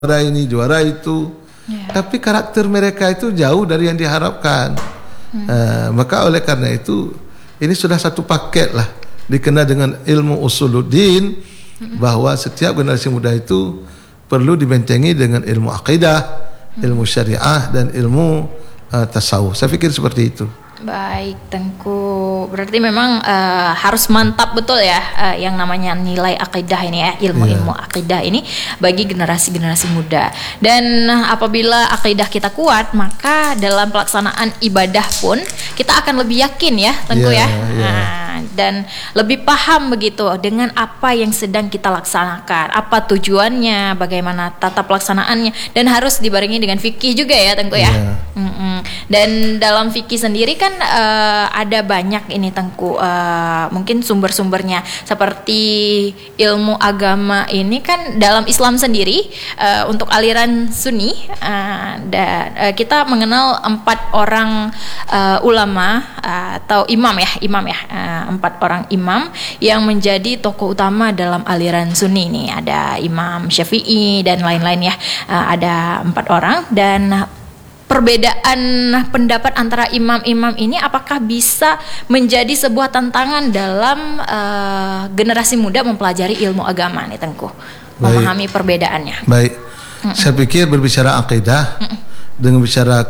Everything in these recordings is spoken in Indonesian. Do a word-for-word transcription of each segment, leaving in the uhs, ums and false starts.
juara ini, juara itu. Yeah. Tapi karakter mereka itu jauh dari yang diharapkan. Hmm. Uh, maka oleh karena itu ini sudah satu paket lah dikenal dengan ilmu usuluddin, hmm. bahwa setiap generasi muda itu perlu dibentengi dengan ilmu akidah, hmm. ilmu syariah dan ilmu uh, tasawuf. Saya pikir seperti itu. Baik, Tengku. Berarti memang uh, harus mantap betul ya uh, yang namanya nilai akidah ini ya, ilmu-ilmu yeah. akidah ini bagi generasi-generasi muda. Dan apabila akidah kita kuat, maka dalam pelaksanaan ibadah pun kita akan lebih yakin ya, Tengku yeah, ya. Yeah. Nah, dan lebih paham begitu dengan apa yang sedang kita laksanakan, apa tujuannya, bagaimana tata pelaksanaannya, dan harus dibarengi dengan fikih juga ya, Tengku ya. Yeah. Mm-mm. Dan dalam fikih sendiri kan uh, ada banyak ini, Tengku, uh, mungkin sumber-sumbernya seperti ilmu agama ini kan dalam Islam sendiri uh, untuk aliran Sunni uh, dan uh, kita mengenal empat orang uh, ulama uh, atau imam ya imam ya uh, empat orang imam yang menjadi tokoh utama dalam aliran Sunni ini. Ada Imam Syafi'i dan lain-lain ya, uh, ada empat orang. Dan perbedaan pendapat antara imam-imam ini apakah bisa menjadi sebuah tantangan dalam uh, generasi muda mempelajari ilmu agama nih, Tengku? Memahami Baik. perbedaannya. Baik. Mm-mm. Saya pikir berbicara akidah Mm-mm. dengan bicara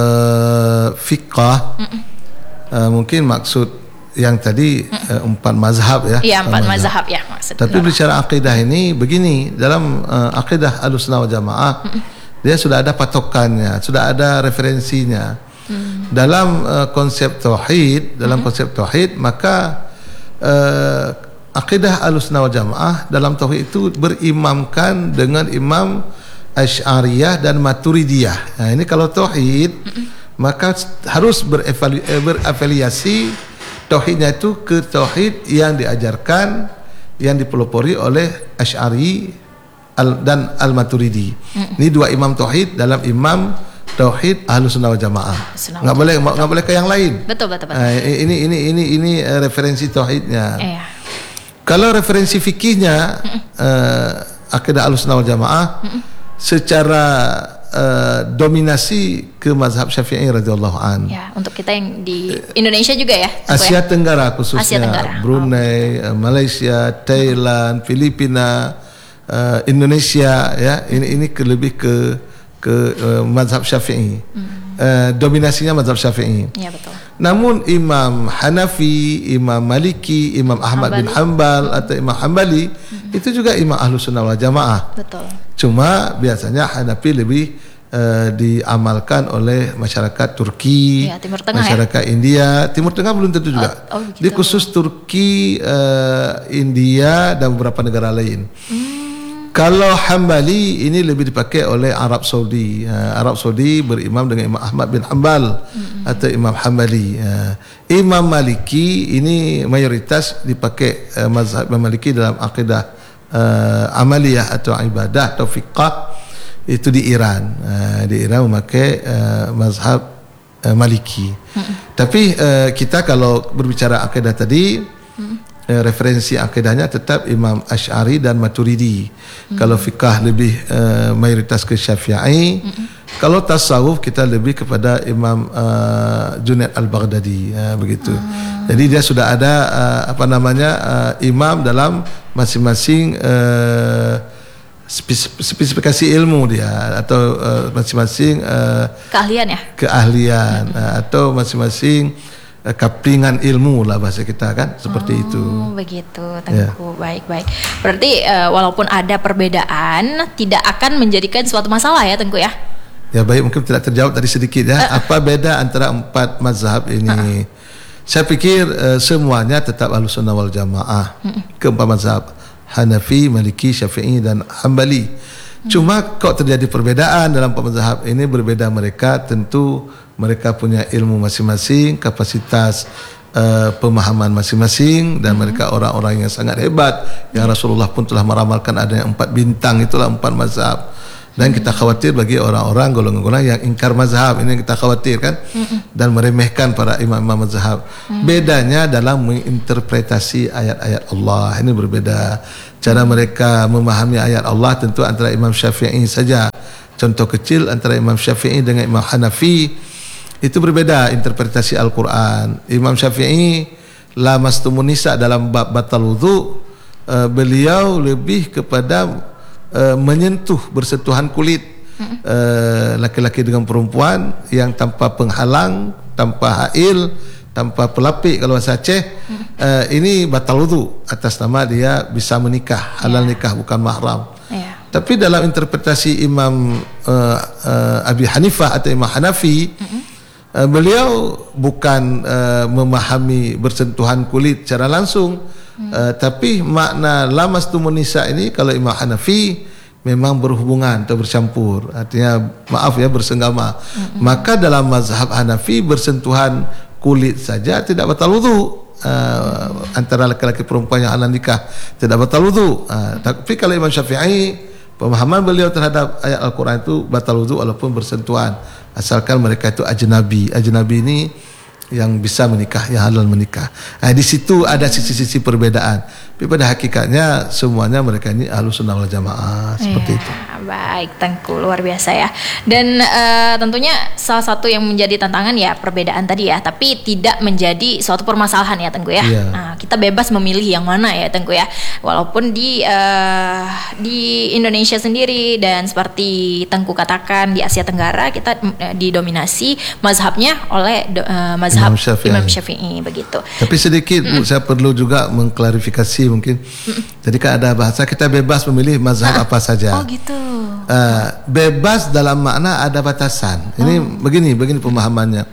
uh, fiqh, uh, mungkin maksud yang tadi uh, empat mazhab ya. Iya, empat mazhab, mazhab ya maksudnya. Tapi bicara akidah ini begini, dalam uh, akidah Ahlussunnah wal Jamaah, Mm-mm. dia sudah ada patokannya, sudah ada referensinya. Hmm. Dalam uh, konsep tauhid, dalam hmm. konsep tauhid, maka uh, akidah Ahlussunnah wal Jamaah dalam tauhid itu berimamkan dengan Imam Asy'ariyah dan Maturidiyah. Nah, ini kalau tauhid, hmm. maka harus berafili- berafiliasi tauhidnya itu ke tauhid yang diajarkan, yang dipelopori oleh Asy'ari Al, dan Al-Maturidi. Mm. Ini dua imam tauhid dalam imam tauhid Ahlussunnah wal Jamaah. Enggak boleh enggak boleh ke yang lain. Betul betul betul. Uh, ini ini ini ini uh, referensi tauhidnya. Eh. Kalau referensi fikihnya uh, akidah Ahlussunnah wal Jamaah Mm-mm. secara uh, dominasi ke mazhab Syafi'i radhiyallahu an. Ya, untuk kita yang di Indonesia juga ya. Asia ya? Tenggara khususnya Asia Tenggara. Brunei, oh. Malaysia, Thailand, Filipina, Uh, Indonesia ya, ini ini ke lebih ke ke uh, mazhab Syafi'i. Hmm. Uh, dominasinya mazhab Syafi'i. Ya, betul. Namun Imam Hanafi, Imam Maliki, Imam Ahmad Hambali. bin Hanbal atau Imam Hambali hmm. itu juga imam Ahlussunnah wal Jamaah. Betul. Cuma biasanya Hanafi lebih uh, diamalkan oleh masyarakat Turki, ya, Timur Tengah, masyarakat ya? India, Timur Tengah belum tentu juga. Oh, oh, di khusus Turki, uh, India dan beberapa negara lain. Hmm. Kalau Hambali ini lebih dipakai oleh Arab Saudi. Uh, Arab Saudi berimam dengan Imam Ahmad bin Hanbal mm-hmm. atau Imam Hambali. Uh, Imam Maliki ini mayoritas dipakai uh, mazhab Imam Maliki dalam akidah uh, amaliyah atau ibadah atau fiqh itu di Iran. Uh, di Iran memakai uh, mazhab uh, Maliki. Mm-hmm. Tapi uh, kita kalau berbicara akidah tadi, mm-hmm. referensi akidahnya tetap Imam Asy'ari dan Maturidi. Mm-hmm. Kalau fiqh lebih uh, mayoritas ke Syafi'i. Mm-hmm. Kalau tasawuf kita lebih kepada Imam uh, Junaid Al-Baghdadi, uh, begitu. Mm-hmm. Jadi dia sudah ada uh, apa namanya uh, imam dalam masing-masing uh, spesifikasi ilmu dia atau uh, masing-masing uh, keahlian ya. Keahlian mm-hmm. uh, atau masing-masing kaplingan ilmu lah bahasa kita kan, seperti oh, itu. Begitu, Tengku. Ya. Baik, baik. Berarti uh, walaupun ada perbedaan, tidak akan menjadikan suatu masalah ya, Tengku ya? Ya, baik, mungkin tidak terjawab tadi sedikit ya. Uh, Apa beda antara empat mazhab ini? Uh, Saya pikir uh, semuanya tetap Ahlussunnah wal Jamaah. Uh, Keempat mazhab, Hanafi, Maliki, Syafi'i dan Hambali. Uh, Cuma kok terjadi perbedaan dalam empat mazhab ini, berbeda mereka, tentu mereka punya ilmu masing-masing, kapasitas uh, pemahaman masing-masing, dan hmm. mereka orang-orang yang sangat hebat, yang Rasulullah pun telah meramalkan adanya empat bintang, itulah empat mazhab. Dan kita khawatir bagi orang-orang golongan-golongan yang ingkar mazhab, ini yang kita khawatirkan dan meremehkan para imam-imam mazhab. Mm. Bedanya dalam menginterpretasi ayat-ayat Allah, ini berbeda. Cara mereka memahami ayat Allah tentu antara Imam Syafi'i saja. Contoh kecil antara Imam Syafi'i dengan Imam Hanafi itu berbeda interpretasi Al-Quran. Imam Syafi'i lamastumun nisa dalam bab batal wudu, uh, beliau lebih kepada uh, menyentuh bersentuhan kulit uh, laki-laki dengan perempuan yang tanpa penghalang, tanpa hail, tanpa pelapik kalau bahasa Aceh. uh, ini batal wudu atas nama dia bisa menikah, halal nikah, bukan mahram. Yeah. Tapi dalam interpretasi Imam uh, uh, Abi Hanifah atau Imam Hanafi, mm-hmm. uh, beliau bukan uh, memahami bersentuhan kulit secara langsung, mm. uh, tapi makna lamastumun nisa ini kalau Imam Hanafi memang berhubungan atau bercampur, artinya maaf ya bersenggama. Mm-hmm. Maka dalam mazhab Hanafi bersentuhan kulit saja tidak batal wudu. Uh, antara laki-laki perempuan yang halal nikah tidak batal wudu. Uh, tapi kalau Imam Syafi'i, pemahaman beliau terhadap ayat Al-Quran itu batal wudu walaupun bersentuhan, asalkan mereka itu ajnabi. Ajnabi ini yang bisa menikah, yang halal menikah. Nah, di situ ada sisi-sisi perbedaan. Tapi pada hakikatnya semuanya mereka ini Ahlus Sunnah wal Jamaah, seperti ya, itu. Baik, Tengku, luar biasa ya. Dan uh, tentunya salah satu yang menjadi tantangan ya perbedaan tadi ya, tapi tidak menjadi suatu permasalahan ya, Tengku ya. Ya. Nah, kita bebas memilih yang mana ya, Tengku ya. Walaupun di uh, di Indonesia sendiri dan seperti Tengku katakan di Asia Tenggara kita uh, didominasi mazhabnya oleh uh, mazhab Imam Syafi'i. Imam Syafi'i begitu. Tapi sedikit mm. Bu, saya perlu juga mengklarifikasi mungkin. Mm. Jadi kan ada bahasa kita bebas memilih mazhab ah. apa saja. Oh gitu. Uh, bebas dalam makna ada batasan. Ini oh. begini, begini pemahamannya.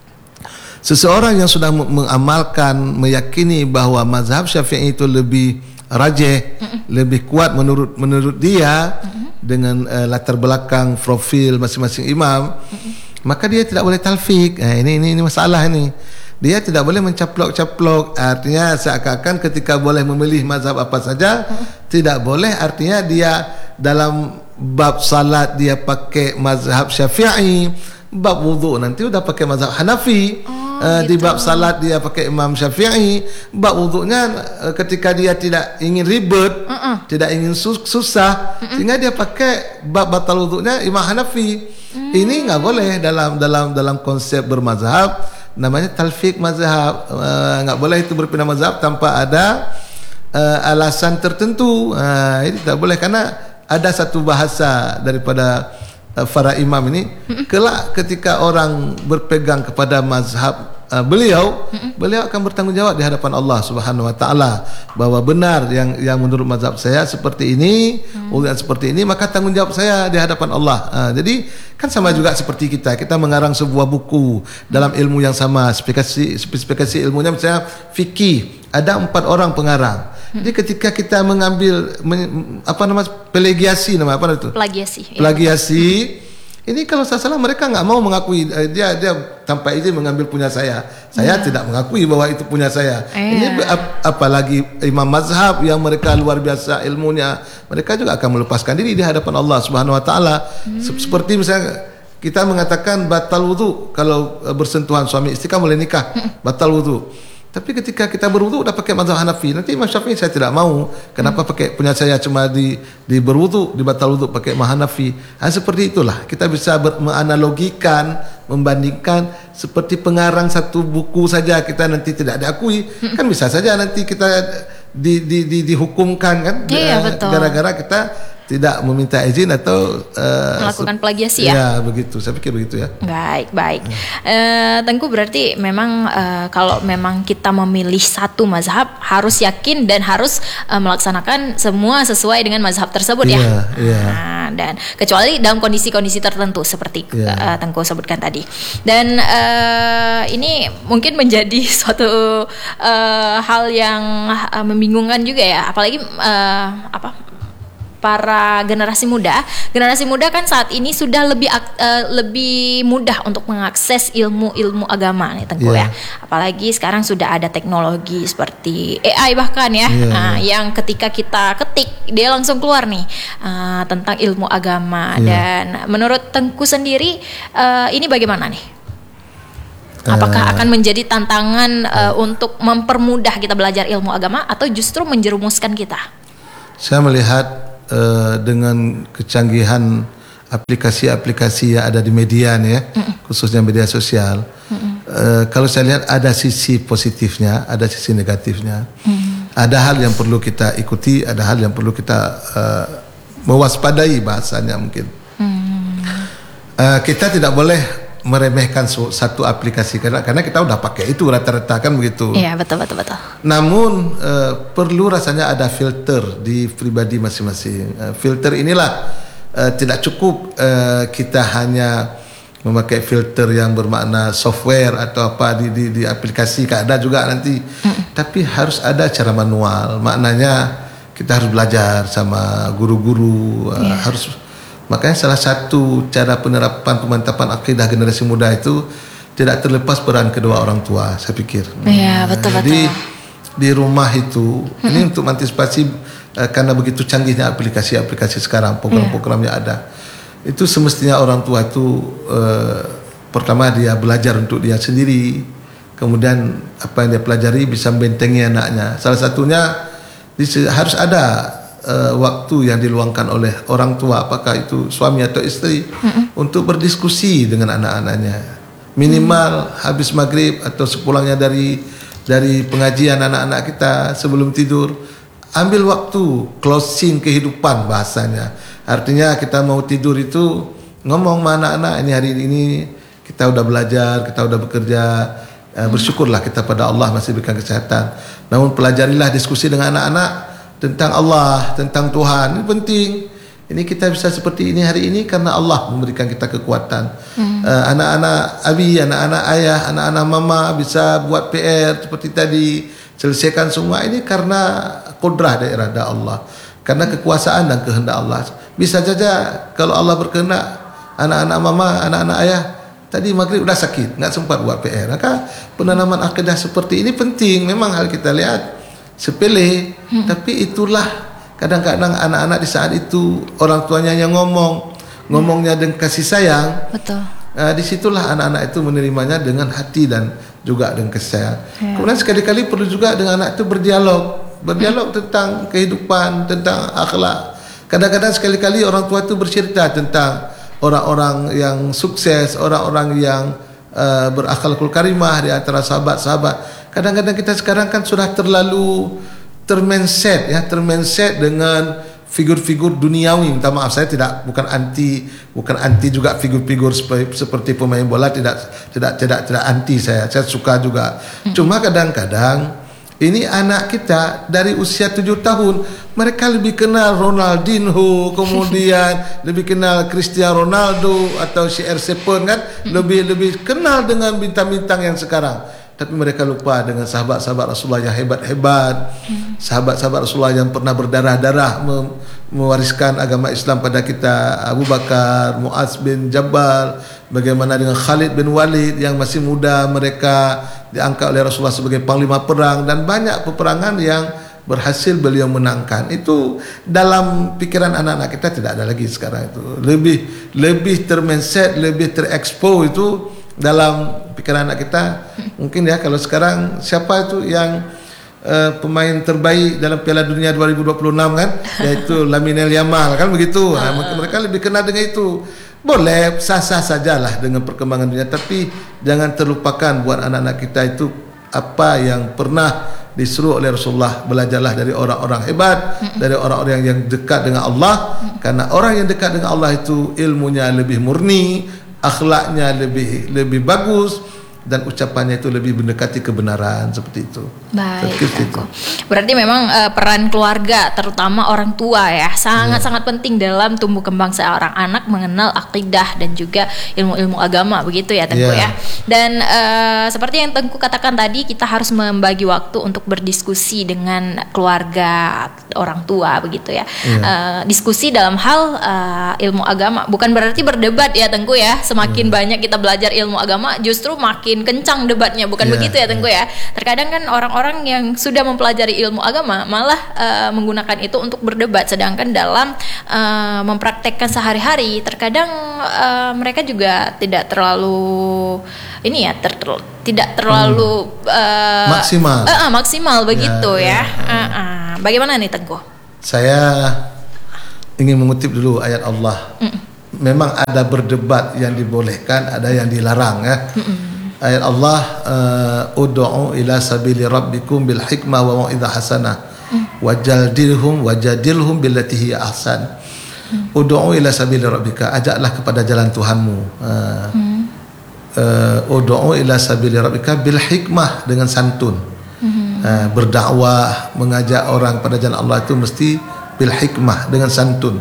Seseorang yang sudah mengamalkan, meyakini bahwa mazhab Syafi'i itu lebih rajih, mm-mm. lebih kuat menurut menurut dia, mm-mm. dengan uh, latar belakang profil masing-masing imam, mm-mm. maka dia tidak boleh talfik. Nah, ini ini ini masalah ini. Dia tidak boleh mencaplok-caplok. Artinya seakan-akan ketika boleh memilih mazhab apa saja, hmm. tidak boleh. Artinya dia dalam bab salat dia pakai mazhab Syafi'i, bab wudu nanti udah pakai mazhab Hanafi. Oh, uh, gitu. Di bab salat dia pakai Imam Syafi'i, bab wudunya uh, ketika dia tidak ingin ribet, uh-uh. tidak ingin sus- susah, uh-uh. sehingga dia pakai bab batal wudunya Imam Hanafi. Hmm. Ini enggak boleh dalam dalam dalam konsep bermazhab. Namanya talfik mazhab. Enggak uh, boleh itu berpindah mazhab tanpa ada uh, alasan tertentu. Uh, ini tidak boleh karena ada satu bahasa daripada uh, para imam ini. Kelak ketika orang berpegang kepada mazhab uh, beliau, beliau akan bertanggung jawab di hadapan Allah Subhanahu wa taala bahwa benar yang yang menurut mazhab saya seperti ini, ulian seperti ini, maka tanggung jawab saya di hadapan Allah. Uh, jadi kan sama juga seperti kita, kita mengarang sebuah buku dalam ilmu yang sama, spesifikasi spesifikasi ilmunya misalnya fikih, ada empat orang pengarang. Jadi ketika kita mengambil men, apa nama plagiasi nama apa itu? Plagiasi. Plagiasi. Ini kalau saya salah mereka nggak mau mengakui, dia dia tanpa izin mengambil punya saya. Saya ya. tidak mengakui bahwa itu punya saya. Eh. Ini ap, apalagi imam mazhab yang mereka luar biasa ilmunya, mereka juga akan melepaskan diri di hadapan Allah Subhanahu wa taala. Hmm. Seperti misalnya kita mengatakan batal wudu kalau bersentuhan suami istri kan boleh nikah, batal wudu. Tapi ketika kita berwudu udah pakai mazhab Hanafi, nanti Imam Syafi'i saya tidak mau. Kenapa hmm. pakai punya saya cuma di di berwudu, di batal wudu pakai mazhab Hanafi. Nah, seperti itulah kita bisa ber, menganalogikan, membandingkan seperti pengarang satu buku saja kita nanti tidak diakui, hmm. kan bisa saja nanti kita di di di dihukumkan kan? Iya, betul. Gara-gara kita tidak meminta izin atau uh, melakukan plagiasi ya? Ya begitu, saya pikir begitu ya. Baik, baik. Hmm. Uh, Tengku berarti memang uh, kalau memang kita memilih satu mazhab harus yakin dan harus uh, melaksanakan semua sesuai dengan mazhab tersebut ya. Iya, iya. Nah, dan kecuali dalam kondisi-kondisi tertentu seperti yeah. uh, Tengku sebutkan tadi. Dan uh, ini mungkin menjadi suatu uh, hal yang uh, membingungkan juga ya, apalagi uh, apa? para generasi muda, generasi muda kan saat ini sudah lebih uh, lebih mudah untuk mengakses ilmu-ilmu agama nih Tengku yeah. ya. Apalagi sekarang sudah ada teknologi seperti A I bahkan ya, yeah, nah, yeah. yang ketika kita ketik dia langsung keluar nih uh, tentang ilmu agama. Yeah. Dan menurut Tengku sendiri uh, ini bagaimana nih? Apakah akan menjadi tantangan uh, untuk mempermudah kita belajar ilmu agama atau justru menjerumuskan kita? Saya melihat uh, dengan kecanggihan aplikasi-aplikasi yang ada di media nih ya, mm-mm. khususnya media sosial. Uh, kalau saya lihat ada sisi positifnya, ada sisi negatifnya. Mm. Ada hal yang perlu kita ikuti, ada hal yang perlu kita uh, mewaspadai bahasanya mungkin. Mm. Uh, kita tidak boleh meremehkan satu aplikasi karena karena kita udah pakai itu rata-rata kan begitu. Iya betul betul betul. Namun uh, perlu rasanya ada filter di pribadi masing-masing. Uh, filter inilah uh, tidak cukup uh, kita hanya memakai filter yang bermakna software atau apa di di, di aplikasi, ada juga nanti. Mm. Tapi harus ada cara manual. Maknanya kita harus belajar sama guru-guru, uh, yeah. harus. Makanya salah satu cara penerapan pemantapan akidah generasi muda itu tidak terlepas peran kedua orang tua, saya pikir. Iya, betul betul. Jadi di rumah itu hmm. ini untuk mengantisipasi uh, karena begitu canggihnya aplikasi-aplikasi sekarang, program-programnya ada. Itu semestinya orang tua itu uh, pertama dia belajar untuk dia sendiri, kemudian apa yang dia pelajari bisa membentengi anaknya. Salah satunya harus ada Uh, waktu yang diluangkan oleh orang tua, apakah itu suami atau istri, mm-mm. untuk berdiskusi dengan anak-anaknya. Minimal mm. habis maghrib atau sepulangnya dari dari pengajian anak-anak kita sebelum tidur, ambil waktu closing kehidupan bahasanya. Artinya kita mau tidur itu ngomong sama anak-anak, ini hari ini kita udah belajar, kita udah bekerja, uh, bersyukurlah kita pada Allah masih berikan kesehatan. Namun pelajarilah diskusi dengan anak-anak tentang Allah, tentang Tuhan. Ini penting. Ini kita bisa seperti ini hari ini karena Allah memberikan kita kekuatan. Hmm. Uh, anak-anak abi, anak-anak ayah, anak-anak mama bisa buat P R seperti tadi, selesaikan semua ini karena kudrah dan irada Allah, karena kekuasaan dan kehendak Allah. Bisa saja kalau Allah berkehendak, anak-anak mama, anak-anak ayah tadi maghrib udah sakit, nggak sempat buat P R. Maka penanaman akidah seperti ini penting. Memang hal kita lihat sepele, hmm. tapi itulah kadang-kadang anak-anak di saat itu orang tuanya yang ngomong, ngomongnya dengan kasih sayang. Betul. Uh, disitulah anak-anak itu menerimanya dengan hati dan juga dengan kasih sayang. Ya. Kemudian sekali-kali perlu juga dengan anak itu berdialog, berdialog hmm. tentang kehidupan, tentang akhlak. Kadang-kadang sekali-kali orang tua itu bercerita tentang orang-orang yang sukses, orang-orang yang uh, berakhlakul karimah di antara sahabat-sahabat. Kadang-kadang kita sekarang kan sudah terlalu termenset ya, termenset dengan figur-figur duniawi. Minta maaf, saya tidak bukan anti, bukan anti juga figur-figur seperti, seperti pemain bola, tidak tidak tidak tidak anti saya. Saya suka juga. Hmm. Cuma kadang-kadang ini anak kita dari usia tujuh tahun, mereka lebih kenal Ronaldinho, kemudian lebih kenal Cristiano Ronaldo atau C R seven kan, lebih lebih kenal dengan bintang-bintang yang sekarang. Tapi mereka lupa dengan sahabat-sahabat Rasulullah yang hebat-hebat, hmm. sahabat-sahabat Rasulullah yang pernah berdarah-darah mewariskan agama Islam pada kita. Abu Bakar, Muaz bin Jabal, bagaimana dengan Khalid bin Walid yang masih muda, mereka diangkat oleh Rasulullah sebagai panglima perang, dan banyak peperangan yang berhasil beliau menangkan. Itu dalam pikiran anak-anak kita tidak ada lagi sekarang. Itu lebih lebih termenset, lebih terekspos itu dalam pikiran anak kita. Mungkin ya kalau sekarang siapa itu yang uh, pemain terbaik dalam Piala Dunia dua ribu dua puluh enam kan, yaitu Lamine Yamal kan begitu. Nah, mereka lebih kenal dengan itu. Boleh sah-sah sajalah dengan perkembangan dunia, tapi jangan terlupakan buat anak-anak kita itu apa yang pernah disuruh oleh Rasulullah. Belajarlah dari orang-orang hebat, dari orang-orang yang dekat dengan Allah, karena orang yang dekat dengan Allah itu ilmunya lebih murni, akhlaknya lebih lebih bagus, dan ucapannya itu lebih mendekati kebenaran, seperti itu. Baik, itu. Berarti memang uh, peran keluarga, terutama orang tua ya, sangat-sangat ya. penting dalam tumbuh kembang seorang anak mengenal akidah dan juga ilmu-ilmu agama, begitu ya Tengku ya. ya. Dan uh, seperti yang Tengku katakan tadi, kita harus membagi waktu untuk berdiskusi dengan keluarga, orang tua, begitu ya. ya. Uh, diskusi dalam hal uh, ilmu agama, bukan berarti berdebat ya Tengku ya. Semakin ya. banyak kita belajar ilmu agama, justru makin kencang debatnya, bukan yeah, begitu ya Tengku ya. Terkadang kan orang-orang yang sudah mempelajari ilmu agama malah uh, menggunakan itu untuk berdebat, sedangkan dalam uh, mempraktekkan sehari-hari terkadang uh, mereka juga tidak terlalu ini ya ter, ter, tidak terlalu hmm. uh, maksimal uh, uh, maksimal begitu ya, ya. ya. Uh, uh. Bagaimana nih Tengku? Saya ingin mengutip dulu ayat Allah. Mm. Memang ada berdebat yang dibolehkan, ada yang dilarang ya. Mm-mm. Ayat Allah, uh, ud'u ila sabili rabbikum bil hikmah wa mau'izah hasanah wajadilhum wajadilhum billati hiya ahsan. Ud'u ila sabili rabbika, ajaklah kepada jalan Tuhanmu. Uh, uh, ud'u ila sabili rabbika bil hikmah, dengan santun. Uh, berdakwah, mengajak orang pada jalan Allah itu mesti bil hikmah, dengan santun.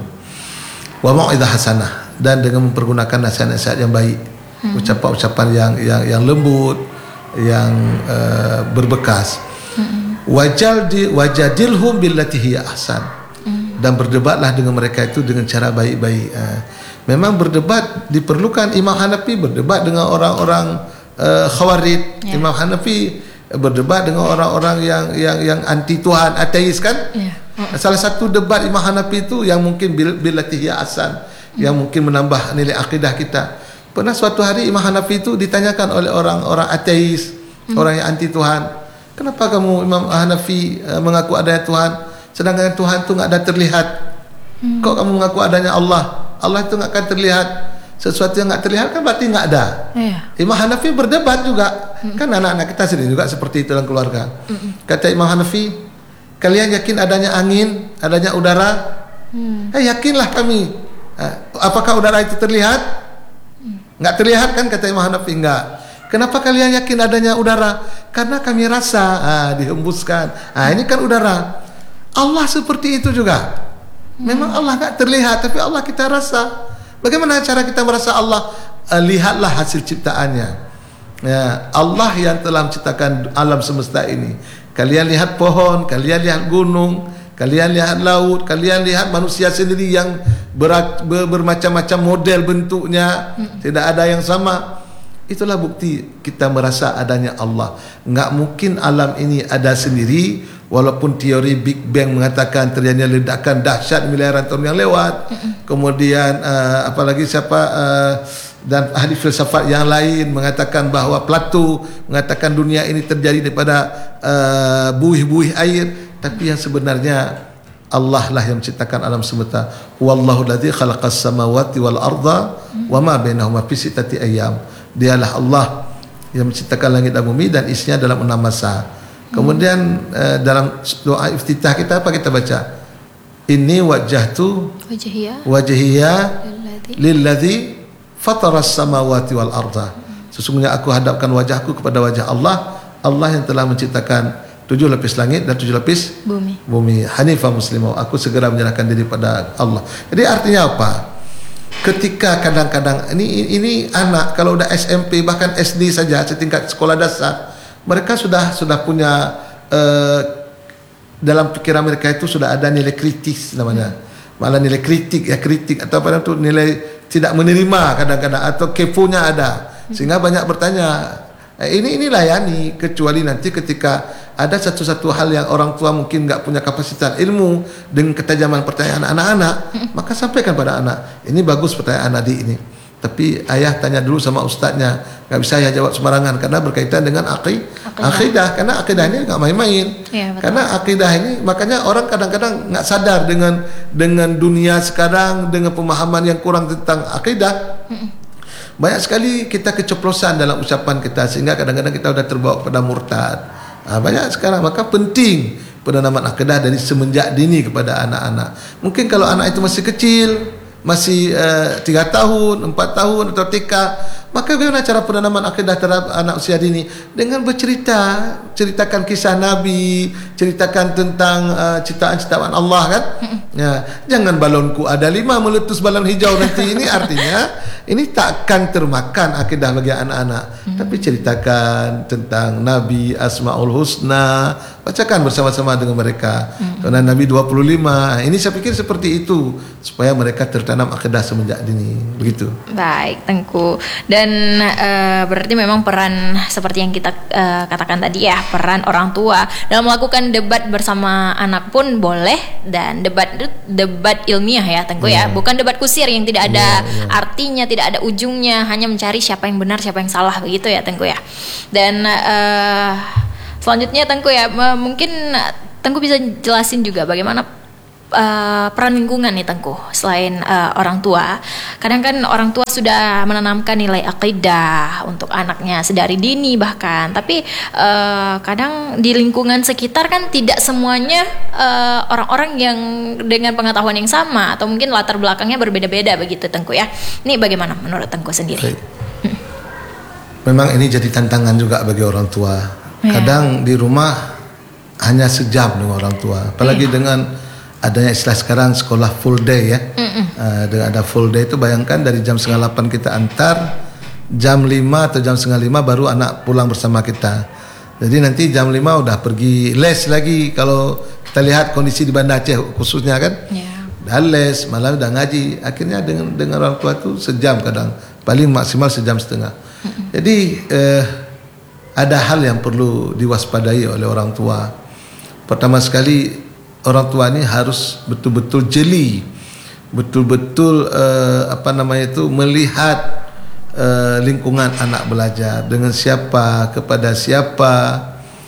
Wa mau'izah hasanah, dan dengan mempergunakan nasihat-nasihat yang baik. Hmm. Ucapan-ucapan yang yang yang lembut, yang uh, berbekas. Hmm. Wajal di wajadilhum billati hiya ahsan. Hmm. Dan berdebatlah dengan mereka itu dengan cara baik-baik. Uh, memang berdebat diperlukan. Imam Hanafi berdebat dengan orang-orang uh, Khawarij. Yeah. Imam Hanafi berdebat dengan orang-orang yang yang yang anti Tuhan, ateis kan? Yeah. Uh. Salah satu debat Imam Hanafi itu yang mungkin billati hiya ahsan, hmm. yang mungkin menambah nilai akidah kita. Pernah suatu hari Imam Hanafi itu ditanyakan oleh orang-orang ateis, hmm. orang yang anti Tuhan, kenapa kamu Imam Hanafi uh, mengaku adanya Tuhan, sedangkan Tuhan itu nggak ada terlihat? Hmm. Kok kamu mengaku adanya Allah? Allah itu nggak akan terlihat. Sesuatu yang nggak terlihat kan berarti nggak ada. Yeah. Imam Hanafi berdebat juga, hmm. kan anak-anak kita sendiri juga seperti itu dalam keluarga. Hmm. Kata Imam Hanafi, kalian yakin adanya angin, adanya udara? Hmm. Eh yakinlah kami. Uh, apakah udara itu terlihat? Enggak terlihat kan, kata Imam Hanafi. Enggak. Kenapa kalian yakin adanya udara? Karena kami rasa, ah, dihembuskan. Ah, ini kan udara. Allah seperti itu juga. Memang Allah enggak terlihat, tapi Allah kita rasa. Bagaimana cara kita merasa Allah? Uh, lihatlah hasil ciptaannya. Ya, Allah yang telah menciptakan alam semesta ini. Kalian lihat pohon, kalian lihat gunung, kalian lihat laut, kalian lihat manusia sendiri yang ber, ber, bermacam-macam model bentuknya, hmm. tidak ada yang sama. Itulah bukti kita merasa adanya Allah. Enggak mungkin alam ini ada sendiri, walaupun teori Big Bang mengatakan terjadinya ledakan dahsyat miliaran tahun yang lewat. Hmm. Kemudian uh, apalagi siapa uh, dan ahli filsafat yang lain mengatakan bahawa Plato mengatakan dunia ini terjadi daripada uh, buih-buih air. Tapi yang sebenarnya Allah lah yang menciptakan alam semesta. Wallahu alladzi khalaqas samawati wal arda wa ma bainahuma fi sittati ayyam. Dialah Allah yang menciptakan langit dan bumi dan isinya dalam enam masa. Kemudian uh, dalam doa iftitah kita apa kita baca? Inni wajjahtu wajhiya wajhiya lilladzi fataras samawati wal arda. Sesungguhnya aku hadapkan wajahku kepada wajah Allah, Allah yang telah menciptakan tujuh lapis langit dan tujuh lapis bumi. Bumi. Hanifah muslimah. Aku segera menyerahkan diri pada Allah. Jadi artinya apa? Ketika kadang-kadang ini ini anak kalau udah S M P bahkan S D saja setingkat sekolah dasar, mereka sudah sudah punya uh, dalam pikiran mereka itu sudah ada nilai kritis namanya. Malah nilai kritik ya kritik atau apa itu nilai tidak menerima kadang-kadang atau keponya ada. Sehingga banyak bertanya. Eh, ini ini layani, kecuali nanti ketika ada satu-satu hal yang orang tua mungkin enggak punya kapasitas ilmu dengan ketajaman pertanyaan anak-anak, maka sampaikan pada anak, ini bagus pertanyaan adik ini, tapi ayah tanya dulu sama ustaznya, enggak bisa ayah jawab sembarangan karena berkaitan dengan aqi, akidah. akidah karena akidah ini enggak main-main. Ya, karena akidah ini makanya orang kadang-kadang enggak sadar dengan dengan dunia sekarang, dengan pemahaman yang kurang tentang akidah. Banyak sekali kita keceplosan dalam ucapan kita sehingga kadang-kadang kita sudah terbawa kepada murtad. Ha, banyak sekarang, maka penting penanaman akidah dari semenjak dini kepada anak-anak. Mungkin kalau anak itu masih kecil, masih uh, tiga tahun, empat tahun atau T K, Maka bagaimana cara penanaman akidah terhadap anak usia dini? Dengan bercerita, ceritakan kisah Nabi, ceritakan tentang uh, ciptaan-ciptaan Allah kan. Ya, jangan balonku ada lima meletus balon hijau nanti. Ini artinya ini takkan termakan akidah bagi anak-anak. Hmm. Tapi ceritakan tentang Nabi, Asmaul Husna, bacakan bersama-sama dengan mereka. Hmm. Karena Nabi dua puluh lima. Ini saya pikir seperti itu supaya mereka tertanam akidah semenjak dini. Begitu. Baik, Tengku. Dan uh, berarti memang peran seperti yang kita uh, katakan tadi ya, peran orang tua dalam melakukan debat bersama anak pun boleh, dan debat debat ilmiah ya, Tengku yeah. ya, bukan debat kusir yang tidak ada yeah, yeah. artinya, tidak ada ujungnya, hanya mencari siapa yang benar, siapa yang salah, begitu ya, Tengku ya. Dan uh, selanjutnya, Tengku ya, mungkin Tengku bisa jelasin juga bagaimana Uh, peran lingkungan nih, Tengku, selain uh, orang tua. Kadang kan orang tua sudah menanamkan nilai akidah untuk anaknya sedari dini bahkan, tapi uh, kadang di lingkungan sekitar kan tidak semuanya uh, orang-orang yang dengan pengetahuan yang sama, atau mungkin latar belakangnya berbeda-beda, begitu, Tengku ya. Ini bagaimana menurut Tengku sendiri? Hmm. Memang ini jadi tantangan juga bagi orang tua. Kadang ya. Di rumah hanya sejam dengan orang tua, apalagi ya. dengan adanya istilah sekarang sekolah full day ya. Uh, dengan ada full day itu, bayangkan dari jam setengah delapan kita antar, jam lima atau jam setengah lima baru anak pulang bersama kita. Jadi nanti jam lima udah pergi les lagi. Kalau kita lihat kondisi di Banda Aceh khususnya kan, yeah. udah les, malam udah ngaji. Akhirnya dengan dengan orang tua itu sejam, kadang paling maksimal sejam setengah. Mm-hmm. Jadi uh, ada hal yang perlu diwaspadai oleh orang tua. Pertama sekali, orang tua ini harus betul-betul jeli, betul-betul uh, apa namanya itu melihat uh, lingkungan anak belajar, dengan siapa, kepada siapa,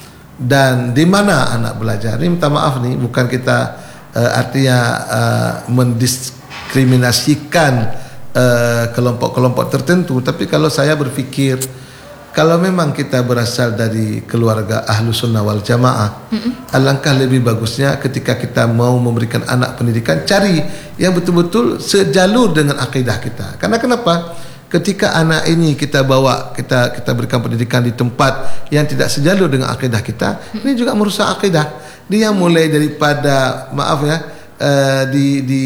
dan di mana anak belajar. Ini minta maaf nih, bukan kita uh, artinya uh, mendiskriminasikan uh, kelompok-kelompok tertentu, tapi kalau saya berpikir, kalau memang kita berasal dari keluarga ahlu sunnah wal jamaah, mm-mm. alangkah lebih bagusnya ketika kita mau memberikan anak pendidikan, cari yang betul-betul sejalur dengan akidah kita. Karena kenapa? Ketika anak ini kita bawa, kita kita berikan pendidikan di tempat yang tidak sejalur dengan akidah kita, mm-hmm. ini juga merusak akidah. Dia mulai daripada, maaf ya, uh, di di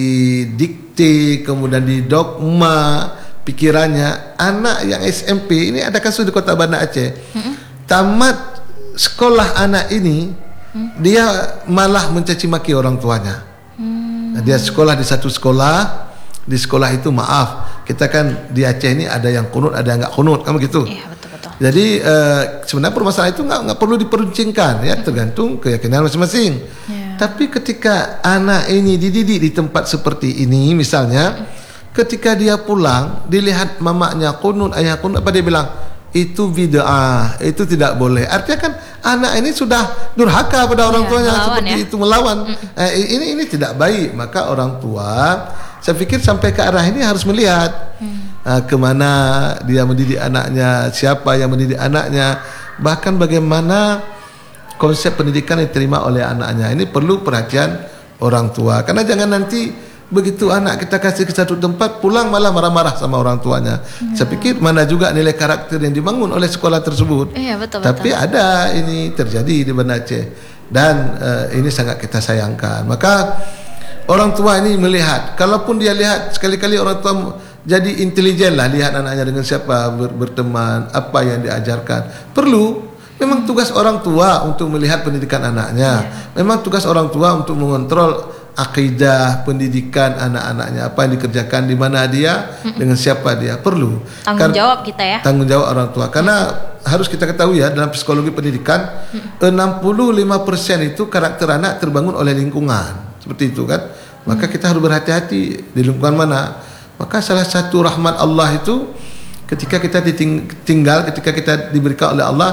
dikte, kemudian di dogma, pikirannya. Anak yang S M P ini ada kasus di Kota Banda Aceh, hmm. tamat sekolah anak ini, hmm. dia malah mencaci maki orang tuanya. hmm. Nah, dia sekolah di satu sekolah, di sekolah itu maaf, kita kan di Aceh ini ada yang kunut, ada yang nggak kunut, kan begitu. Iya, betul-betul. Jadi uh, sebenarnya permasalahan itu nggak nggak perlu diperuncingkan ya, tergantung keyakinan masing-masing. Yeah. Tapi ketika anak ini dididik di tempat seperti ini, misalnya, hmm. ketika dia pulang, dilihat mamanya kunut, ayah kunut, apa dia bilang? Itu bid'ah, itu tidak boleh. Artinya kan anak ini sudah durhaka pada orang ya, tuanya, seperti ya. itu, melawan. Mm. Eh, ini ini tidak baik. Maka orang tua, saya pikir sampai ke arah ini harus melihat mm. uh, kemana dia mendidik anaknya, siapa yang mendidik anaknya, bahkan bagaimana konsep pendidikan yang diterima oleh anaknya. Ini perlu perhatian orang tua. Karena jangan nanti begitu anak kita kasih ke satu tempat, pulang malah marah-marah sama orang tuanya. Ya. Saya pikir mana juga nilai karakter yang dibangun oleh sekolah tersebut. Iya, betul, Tapi betul. ada ini terjadi di Banda Aceh, dan uh, ini sangat kita sayangkan. Maka orang tua ini melihat, kalaupun dia lihat, sekali-kali orang tua jadi intelijen lah, lihat anaknya dengan siapa ber, berteman, apa yang diajarkan. Perlu, memang tugas orang tua untuk melihat pendidikan anaknya. Ya. Memang tugas orang tua untuk mengontrol akidah pendidikan anak-anaknya, apa yang dikerjakan, di mana dia, hmm. dengan siapa dia. Perlu tanggung jawab kita ya, tanggung jawab orang tua. Karena hmm. harus kita ketahui ya, dalam psikologi pendidikan, hmm. enam puluh lima persen itu karakter anak terbangun oleh lingkungan, seperti itu kan. Maka hmm. kita harus berhati-hati di lingkungan mana. Maka salah satu rahmat Allah itu ketika kita ditinggal, ketika kita diberikan oleh Allah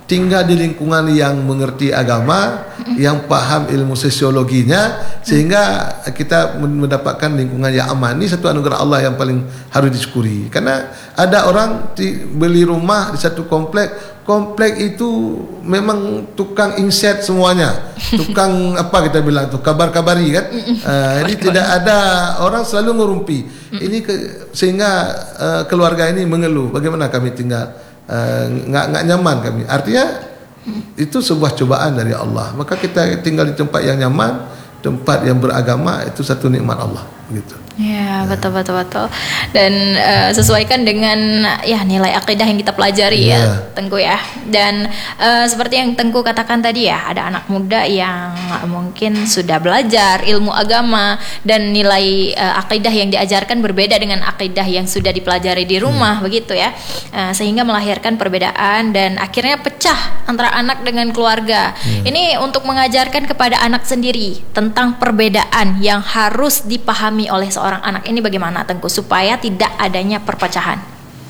tinggal di lingkungan yang mengerti agama, yang paham ilmu sosiologinya, sehingga kita mendapatkan lingkungan yang aman. Ini satu anugerah Allah yang paling harus disyukuri. Karena ada orang di, beli rumah di satu komplek, komplek itu memang tukang inset semuanya, tukang apa kita bilang tu kabar-kabari kan. Uh, jadi tidak ada, orang selalu ngurumpi. Ini ke, sehingga uh, keluarga ini mengeluh, bagaimana kami tinggal nggak uh, nggak nyaman kami. Artinya itu sebuah cobaan dari Allah. Maka kita tinggal di tempat yang nyaman, tempat yang beragama, itu satu nikmat Allah, begitu. Ya, betul betul betul. Dan uh, sesuaikan dengan ya nilai akidah yang kita pelajari yeah. ya, Tengku ya. Dan uh, seperti yang Tengku katakan tadi ya, ada anak muda yang mungkin sudah belajar ilmu agama dan nilai uh, akidah yang diajarkan berbeda dengan akidah yang sudah dipelajari di rumah, hmm. begitu ya. Uh, sehingga melahirkan perbedaan dan akhirnya pecah antara anak dengan keluarga. Hmm. Ini untuk mengajarkan kepada anak sendiri tentang perbedaan yang harus dipahami oleh seorang orang anak ini, bagaimana Tengku supaya tidak adanya perpecahan?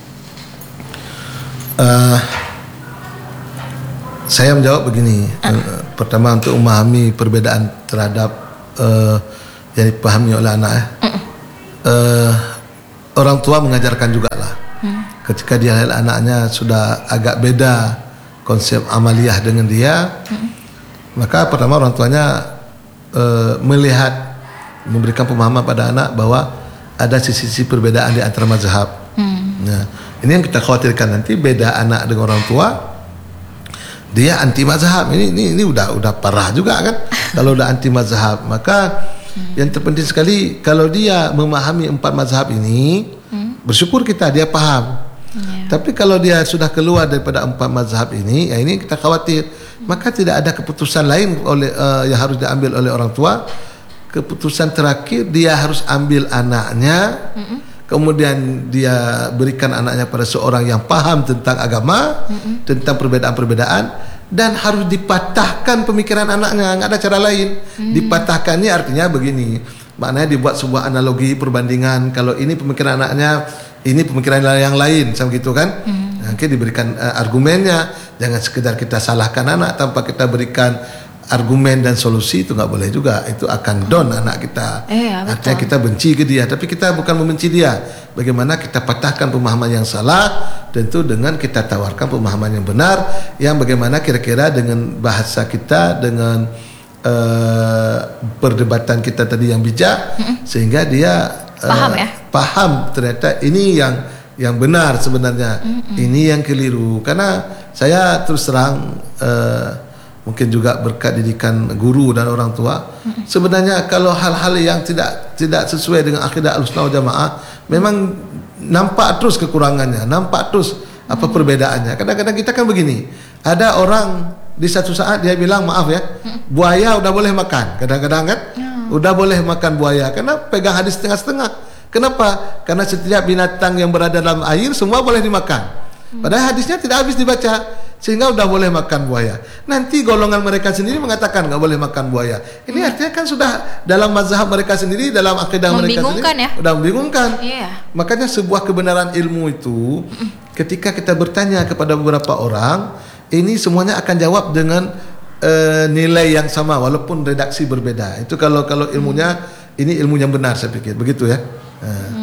Uh, saya menjawab begini. Uh. Pertama, untuk memahami perbedaan terhadap uh, yang dipahami oleh anak. Uh. Uh, orang tua mengajarkan juga lah. Uh. Ketika dia lihat anaknya sudah agak beda konsep amaliyah dengan dia, uh. maka pertama orang tuanya uh, melihat, memberikan pemahaman pada anak bahwa ada sisi-sisi perbedaan di antara mazhab. Hmm. Nah, ini yang kita khawatirkan, nanti beda anak dengan orang tua, dia anti mazhab. Ini ini ini udah udah parah juga kan. Kalau udah anti mazhab, maka hmm. yang terpenting sekali kalau dia memahami empat mazhab ini, hmm. bersyukur kita dia paham. Yeah. Tapi kalau dia sudah keluar daripada empat mazhab ini, ya ini kita khawatir. Hmm. Maka tidak ada keputusan lain oleh uh, yang harus diambil oleh orang tua. Keputusan terakhir dia harus ambil anaknya, mm-mm. kemudian dia berikan anaknya pada seorang yang paham tentang agama, mm-mm. tentang perbedaan-perbedaan, dan harus dipatahkan pemikiran anaknya. Nggak ada cara lain. Mm. Dipatahkan ini artinya begini, maknanya dibuat sebuah analogi perbandingan. Kalau ini pemikiran anaknya, ini pemikiran yang lain, sama gitu kan? Mm. Nanti diberikan uh, argumennya. Jangan sekedar kita salahkan anak tanpa kita berikan argumen dan solusi, itu nggak boleh juga. Itu akan down anak kita. Eh, ya, artinya kita benci ke dia, tapi kita bukan membenci dia. Bagaimana kita patahkan pemahaman yang salah, tentu dengan kita tawarkan pemahaman yang benar, yang bagaimana kira-kira dengan bahasa kita, dengan uh, perdebatan kita tadi yang bijak, mm-mm. sehingga dia uh, paham ya, paham ternyata ini yang yang benar sebenarnya, mm-mm. ini yang keliru. Karena saya terus terang, uh, mungkin juga berkat didikan guru dan orang tua. Mm-hmm. Sebenarnya kalau hal-hal yang tidak tidak sesuai dengan akidah Ahlussunnah wal Jamaah, memang nampak terus kekurangannya, nampak terus apa mm-hmm. perbedaannya. Kadang-kadang kita kan begini, ada orang di satu saat dia bilang, maaf ya, mm-hmm. buaya udah boleh makan. Kadang-kadang kan, mm-hmm. udah boleh makan buaya. Karena pegang hadis setengah-setengah. Kenapa? Karena setiap binatang yang berada dalam air semua boleh dimakan. Padahal hadisnya tidak habis dibaca, sehingga udah boleh makan buaya. Nanti golongan mereka sendiri mengatakan nggak boleh makan buaya. Ini hmm. artinya kan sudah dalam mazhab mereka sendiri, dalam akidah mereka sendiri, ya? Udah membingungkan. Yeah. Makanya sebuah kebenaran ilmu itu, hmm. ketika kita bertanya kepada beberapa orang, ini semuanya akan jawab dengan uh, nilai yang sama, walaupun redaksi berbeda. Itu kalau kalau ilmunya, hmm. ini ilmu yang benar, saya pikir begitu ya. Uh. Hmm.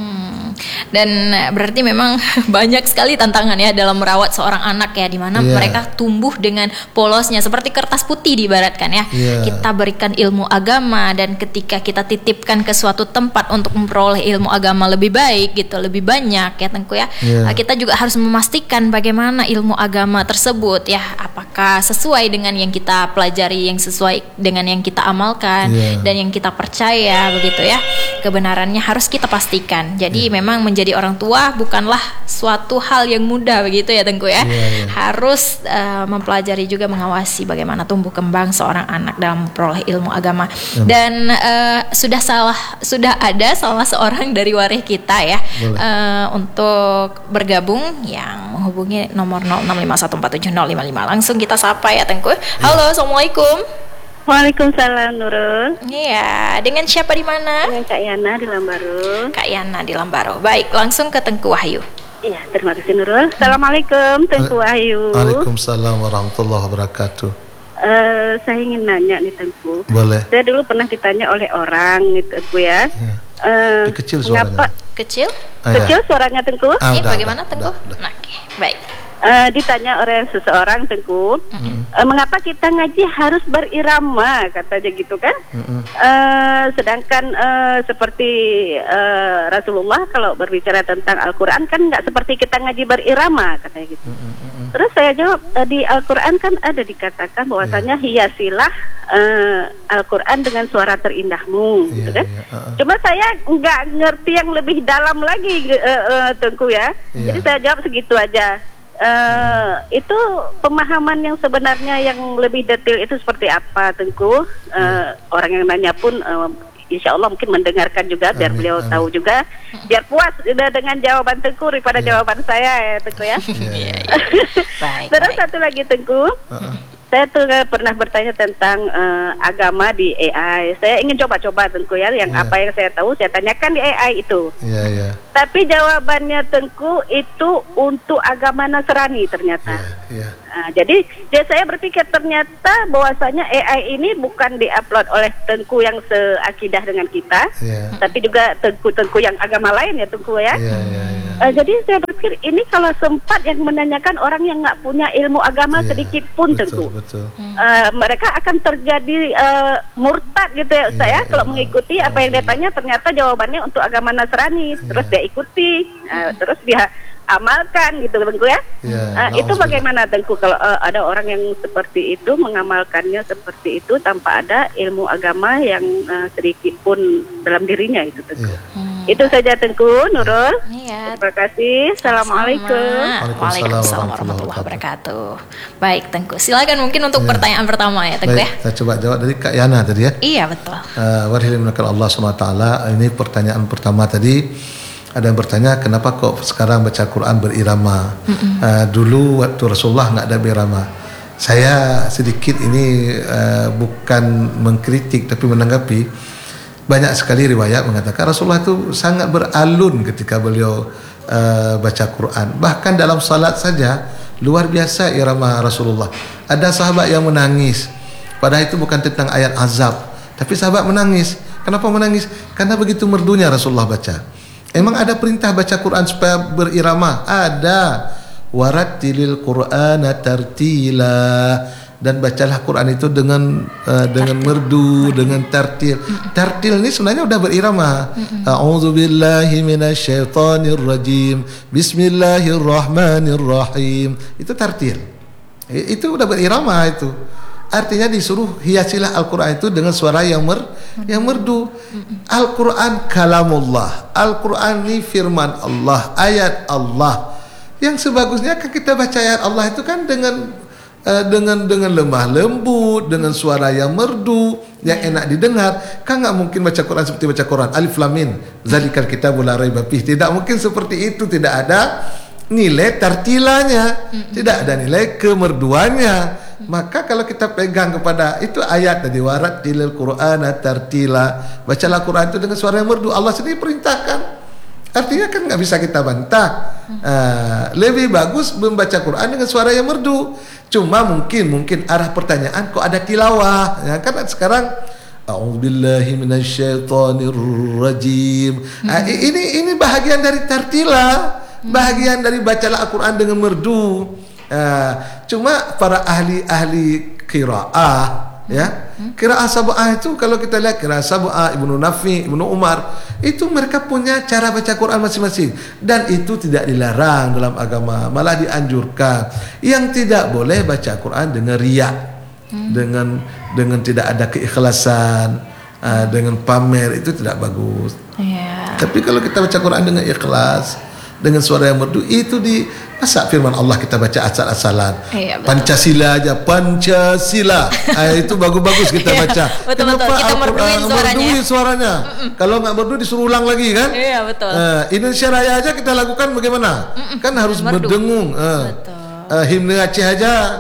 Dan berarti memang banyak sekali tantangan ya dalam merawat seorang anak ya, di mana yeah. mereka tumbuh dengan polosnya seperti kertas putih diibaratkan ya. Yeah. Kita berikan ilmu agama, dan ketika kita titipkan ke suatu tempat untuk memperoleh ilmu agama lebih baik gitu, lebih banyak ya Tengku ya. Yeah. Kita juga harus memastikan bagaimana ilmu agama tersebut ya, apakah sesuai dengan yang kita pelajari, yang sesuai dengan yang kita amalkan, yeah. dan yang kita percaya begitu ya. Kebenarannya harus kita pastikan. Jadi yeah. memang menjadi orang tua bukanlah suatu hal yang mudah begitu ya Tengku ya. Yeah, yeah. Harus uh, mempelajari juga, mengawasi bagaimana tumbuh kembang seorang anak dalam memperoleh ilmu agama. Yeah. Dan uh, sudah salah sudah ada salah seorang dari waris kita ya uh, untuk bergabung, yang menghubungi nomor nol enam lima satu empat tujuh nol lima lima. Langsung kita sapa ya Tengku. Halo, yeah. Assalamualaikum. Waalaikumsalam Nurul. Iya, dengan siapa di mana? Dengan Kak Yana di Lambaro. Kak Yana di Lambaro. Baik, langsung ke Tengku Wahyu. Iya, terima kasih Nurul. Assalamualaikum, Tengku Ayu. Waalaikumsalam warahmatullahi wabarakatuh. Uh, saya ingin nanya nih Tengku. Boleh. Saya dulu pernah ditanya oleh orang nih Tengku ya. Ya. Uh, Kecil mengapa suaranya. Kecil? Ah, ya. kecil suaranya Tengku? Ah, Ini udah, bagaimana udah, Tengku? udah, udah. Nah, oke. Baik. Uh, ditanya oleh seseorang Tengku, Mm-mm. uh, mengapa kita ngaji harus berirama katanya gitu kan? Mm-mm. Uh, sedangkan uh, seperti uh, Rasulullah kalau berbicara tentang Al-Quran kan nggak seperti kita ngaji berirama katanya gitu. Mm-mm. Terus saya jawab, uh, di Al-Quran kan ada dikatakan bahwasanya hiasilah uh, Al-Quran dengan suara terindahmu, Iya, gitu kan? iya, uh-uh. Cuma saya nggak ngerti yang lebih dalam lagi, uh, uh, Tengku ya. Iya. Jadi saya jawab segitu aja. Uh, itu pemahaman yang sebenarnya yang lebih detail itu seperti apa, Tengku? Uh, orang yang nanya pun uh, insya Allah mungkin mendengarkan juga biar Amin, beliau amin. tahu juga, biar puas udah dengan jawaban Tengku daripada Iya. jawaban saya ya, Tengku ya. Iya, iya. Baik. Terus baik. satu lagi Tengku, Uh-uh. saya tuh eh, pernah bertanya tentang eh, agama di A I. Saya ingin coba-coba Tengku ya, yang Iya. apa yang saya tahu saya tanyakan di A I itu. Iya, iya. Tapi jawabannya Tengku itu untuk agama Nasrani ternyata. Iya, iya. Nah, jadi ya saya berpikir ternyata bahwasanya A I ini bukan diupload oleh Tengku yang seakidah dengan kita, Iya. tapi juga Tengku-Tengku yang agama lain ya Tengku ya. Iya, iya, iya. Eh, jadi saya berpikir ini kalau sempat yang menanyakan orang yang nggak punya ilmu agama Iya. sedikit pun Betul, Tengku. betul. Eh, mereka akan terjadi eh, murtad gitu ya. Iya, Saya iya. kalau mengikuti apa yang dia tanya ternyata jawabannya untuk agama Nasrani, terus dia ikuti, eh, terus dia amalkan gitu Tengku ya. Iya, Eh, itu na'udzubillah. bagaimana Tengku kalau eh, ada orang yang seperti itu mengamalkannya seperti itu tanpa ada ilmu agama yang eh, sedikit pun dalam dirinya itu Tengku. Iya. Hmm. Itu saja Tengku Nurul. Iya. Terima kasih. Assalamualaikum. Sama. Waalaikumsalam warahmatullahi wabarakatuh. Baik Tengku, silakan mungkin untuk Iya. pertanyaan pertama ya Tengku ya. Baik, saya coba jawab dari Kak Yana tadi ya. Iya betul. Uh, Warahmatullahi Allah subhanahu wa taala. Ini pertanyaan pertama tadi. Ada yang bertanya kenapa kok sekarang baca Quran berirama. Uh, dulu waktu Rasulullah nggak ada berirama. Saya sedikit ini uh, bukan mengkritik tapi menanggapi. Banyak sekali riwayat mengatakan Rasulullah itu sangat beralun ketika beliau uh, baca Quran. Bahkan dalam salat saja luar biasa irama Rasulullah. Ada sahabat yang menangis. Padahal itu bukan tentang ayat azab, tapi sahabat menangis. Kenapa menangis? Karena begitu merdunya Rasulullah baca. Emang ada perintah baca Quran supaya berirama? Ada. Warattilil Qur'ana tartila, dan bacalah Quran itu dengan uh, dengan merdu, dengan tartil. Tartil ini sebenarnya udah berirama. A'udzubillahi minasyaitonir rajim. Bismillahirrahmanirrahim. Itu tartil. Itu udah berirama itu. Artinya disuruh hiasilah Al-Quran itu dengan suara yang mer yang merdu. Al-Quran kalamullah. Al-Quran ini firman Allah, ayat Allah. Yang sebagusnya kan kita baca ayat Allah itu kan dengan uh, dengan dengan lemah lembut, dengan suara yang merdu, yang enak didengar. Kan nggak mungkin baca Quran seperti baca Quran Alif Lam Mim, zalikal kitabu la raiba fih. Tidak mungkin seperti itu. Tidak ada nilai tartilanya, tidak ada nilai kemerduannya. Maka kalau kita pegang kepada itu ayat tadi, warattilil Qur'ana tartila, bacalah Quran itu dengan suara yang merdu. Allah sendiri perintahkan. Artinya kan nggak bisa kita bantah. Uh, lebih bagus membaca Quran dengan suara yang merdu. Cuma mungkin mungkin arah pertanyaan kok ada tilawah. Ya kan sekarang A'udzubillahi minasyaitonirrajim. Uh, ini ini bahagian dari tartila, bahagian dari bacalah Al-Quran dengan merdu. Uh, cuma para ahli-ahli qiraah ya, qiraah sab'ah itu kalau kita lihat qiraah sab'ah Ibnu Nafi, Ibnu Umar, itu mereka punya cara baca Quran masing-masing, dan itu tidak dilarang dalam agama, malah dianjurkan. Yang tidak boleh baca Quran dengan riya, hmm. dengan dengan tidak ada keikhlasan, uh, dengan pamer, itu tidak bagus. Yeah. Tapi kalau kita baca Quran dengan ikhlas, dengan suara yang merdu, itu di masa firman Allah kita baca asal-asalan. Iya, Pancasila aja, Pancasila. Ah, itu bagus-bagus kita baca. Betul-betul, kita merduin suaranya. Merduin suaranya. Kalau nggak merdu disuruh ulang lagi kan? Iya, betul. Uh, Indonesia Raya aja kita lagukan bagaimana? Mm-mm. Kan harus merdu. berdengung. Uh, Betul. Uh, himne Aceh aja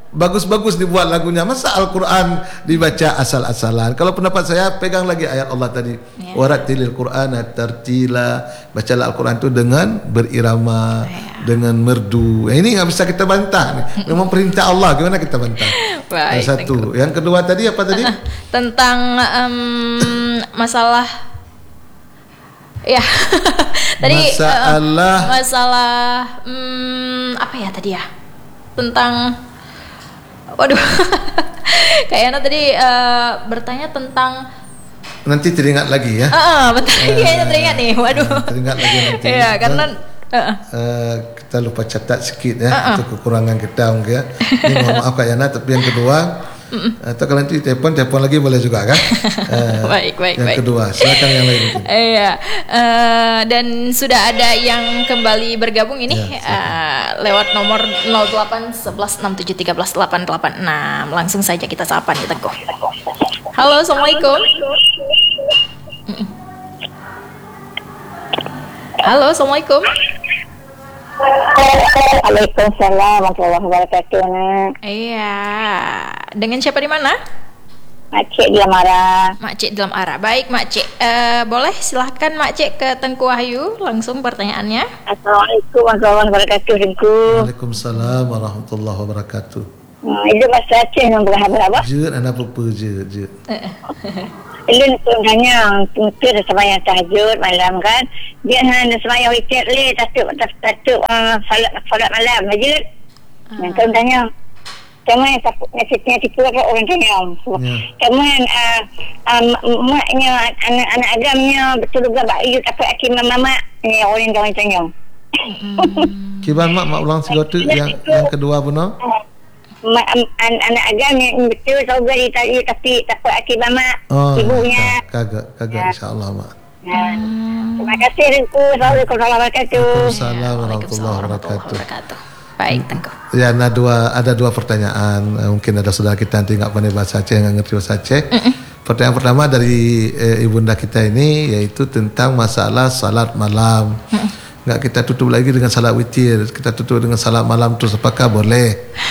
bagus-bagus dibuat lagunya. Masa Al-Quran dibaca asal-asalan? Kalau pendapat saya, pegang lagi ayat Allah tadi. Yeah. Warattilil Qur'ana tartila. Bacalah Al-Quran itu dengan berirama, yeah. dengan merdu. Eh, ini nggak bisa kita bantah. Nih. Memang perintah Allah. Gimana kita bantah? Baik, yang satu. Yang kedua tadi apa tadi? Tentang um, masalah. Ya. Tadi masalah. Uh, masalah. Um, apa ya tadi ya? Tentang. Waduh, kayaknya tadi uh, bertanya tentang nanti teringat lagi ya. Ah, uh, betul. Uh, kayaknya teringat nih. Waduh. Uh, teringat lagi nanti. Iya, karena uh, uh, kita lupa catat sedikit ya, uh, uh. itu kekurangan kita mungkin ya. Ini mohon maaf Kak Yana, tapi yang kedua atau kalau nanti telepon telepon lagi boleh juga kan? Uh, baik baik yang baik. Kedua, silakan yang lain. Iya, uh, dan sudah ada yang kembali bergabung ini ya, uh, lewat nomor nol delapan satu satu enam tujuh tiga delapan delapan enam. Langsung saja kita sapa nih Tengku. Halo, assalamualaikum. Halo, assalamualaikum. Waalaikumsalam warahmatullahi wabarakatuh. Iya. Dengan siapa di mana? Makcik di Dalam Ara. Makcik di Dalam Ara. Baik, Makcik. Uh, boleh silahkan Makcik ke Tengku Wahyu langsung pertanyaannya. Assalamualaikum warahmatullahi wabarakatuh. Tengku. Waalaikumsalam warahmatullahi wabarakatuh. Hmm, itu bahasa Aceh yang berapa? Je, anak apa je, je. Ilun pun tanya, mungkin semayang tahajud malam kan. Dia hanya semayang witir le, tatuk tatuk uh, salat salat malam masjid. Uh. Yang tu tanya, kemudian nasibnya tipu apa orang tanya. Kemudian uh, uh, maknya anak-anak agamnya betul juga baik tapi akim mama ni orang tanya tanya. Kiban mak mak ulang segotu yang yang kedua benar. Ma, an, anak agama yang betul surga ditanya tapi takut akibat mak oh, ibunya kagak kagak ya. InsyaAllah mak ya. Terima kasih Tengku. Assalamualaikum warahmatullahi wabarakatuh. Baik Tengku ya, ada dua ada dua pertanyaan. Mungkin ada saudara kita nanti nggak pandai bahasa Aceh, nggak ngerti bahasa Aceh. Mm-mm. Pertanyaan pertama dari eh, ibunda kita ini yaitu tentang masalah salat malam. Mm-mm. Nggak kita tutup lagi dengan salat witir, kita tutup dengan salat malam terus apakah boleh?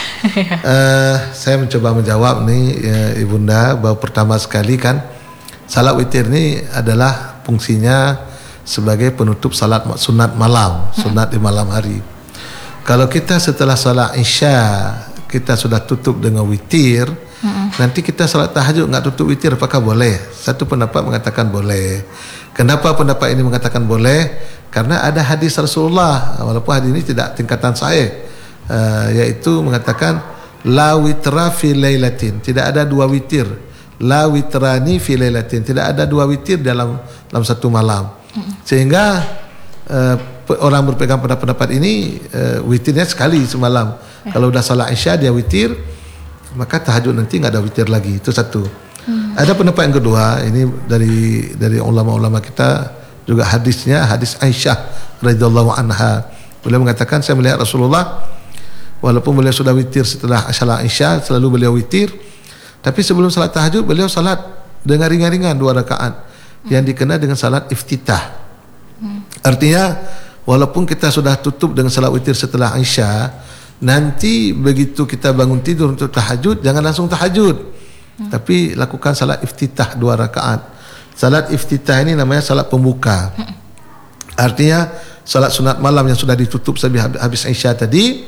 uh, saya mencoba menjawab nih ya, ibunda, bahwa pertama sekali kan salat witir ini adalah fungsinya sebagai penutup salat sunat malam, sunat di malam hari. Kalau kita setelah salat isya kita sudah tutup dengan witir, hmm. nanti kita salat tahajud nggak tutup witir, apakah boleh? Satu pendapat mengatakan boleh. Kenapa pendapat ini mengatakan boleh? Karena ada hadis Rasulullah, walaupun hadis ini tidak tingkatan sahih, uh, yaitu mengatakan la witra fi lailatin, tidak ada dua witir. La witrani fi lailatin, tidak ada dua witir dalam dalam satu malam. Sehingga uh, orang berpegang pada pendapat ini uh, witirnya sekali semalam. Ya. Kalau sudah salat isya dia witir, maka tahajud nanti enggak ada witir lagi. Itu satu. Hmm. Ada pendapat yang kedua, ini dari dari ulama-ulama kita juga hadisnya, hadis Aisyah radhiyallahu anha. Beliau mengatakan, saya melihat Rasulullah walaupun beliau sudah witir setelah salat isya, selalu beliau witir, tapi sebelum salat tahajud beliau salat dengan ringan-ringan dua rakaat hmm. yang dikenal dengan salat iftitah. Hmm. Artinya walaupun kita sudah tutup dengan salat witir setelah isya, nanti begitu kita bangun tidur untuk tahajud jangan langsung tahajud. Hmm. Tapi lakukan salat iftitah dua rakaat. Salat iftitah ini namanya salat pembuka. Hmm. Artinya salat sunat malam yang sudah ditutup habis isya tadi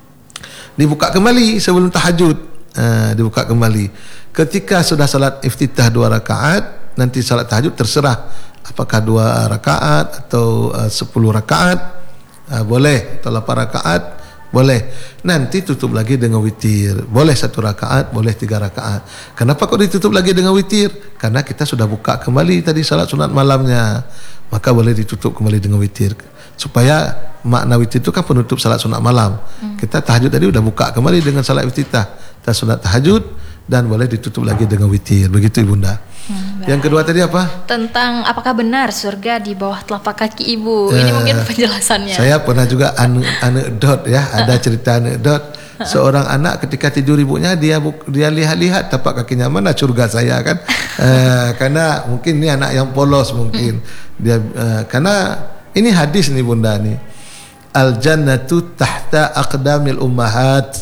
dibuka kembali sebelum tahajud. Uh, dibuka kembali. Ketika sudah salat iftitah dua rakaat, nanti salat tahajud terserah apakah dua rakaat atau uh, sepuluh rakaat, uh, boleh, atau lapan rakaat boleh. Nanti tutup lagi dengan witir. Boleh satu rakaat, boleh tiga rakaat. Kenapa kok ditutup lagi dengan witir? Karena kita sudah buka kembali tadi salat sunat malamnya, maka boleh ditutup kembali dengan witir. Supaya makna witir itu kan penutup salat sunat malam. Hmm. Kita tahajud tadi sudah buka kembali dengan salat iftitah, kita sunat tahajud, dan boleh ditutup lagi dengan witir. Begitu ibunda. Hmm, yang kedua tadi apa? Tentang apakah benar surga di bawah telapak kaki ibu. Uh, Ini mungkin penjelasannya. Saya pernah juga ane, anekdot ya, ada cerita anekdot. Seorang anak ketika tidur ibunya, dia dia lihat-lihat tapak kakinya, mana surga saya kan? uh, karena mungkin ini anak yang polos mungkin. Dia uh, karena ini hadis nih bunda nih. Al jannatu tahta aqdamil ummahat.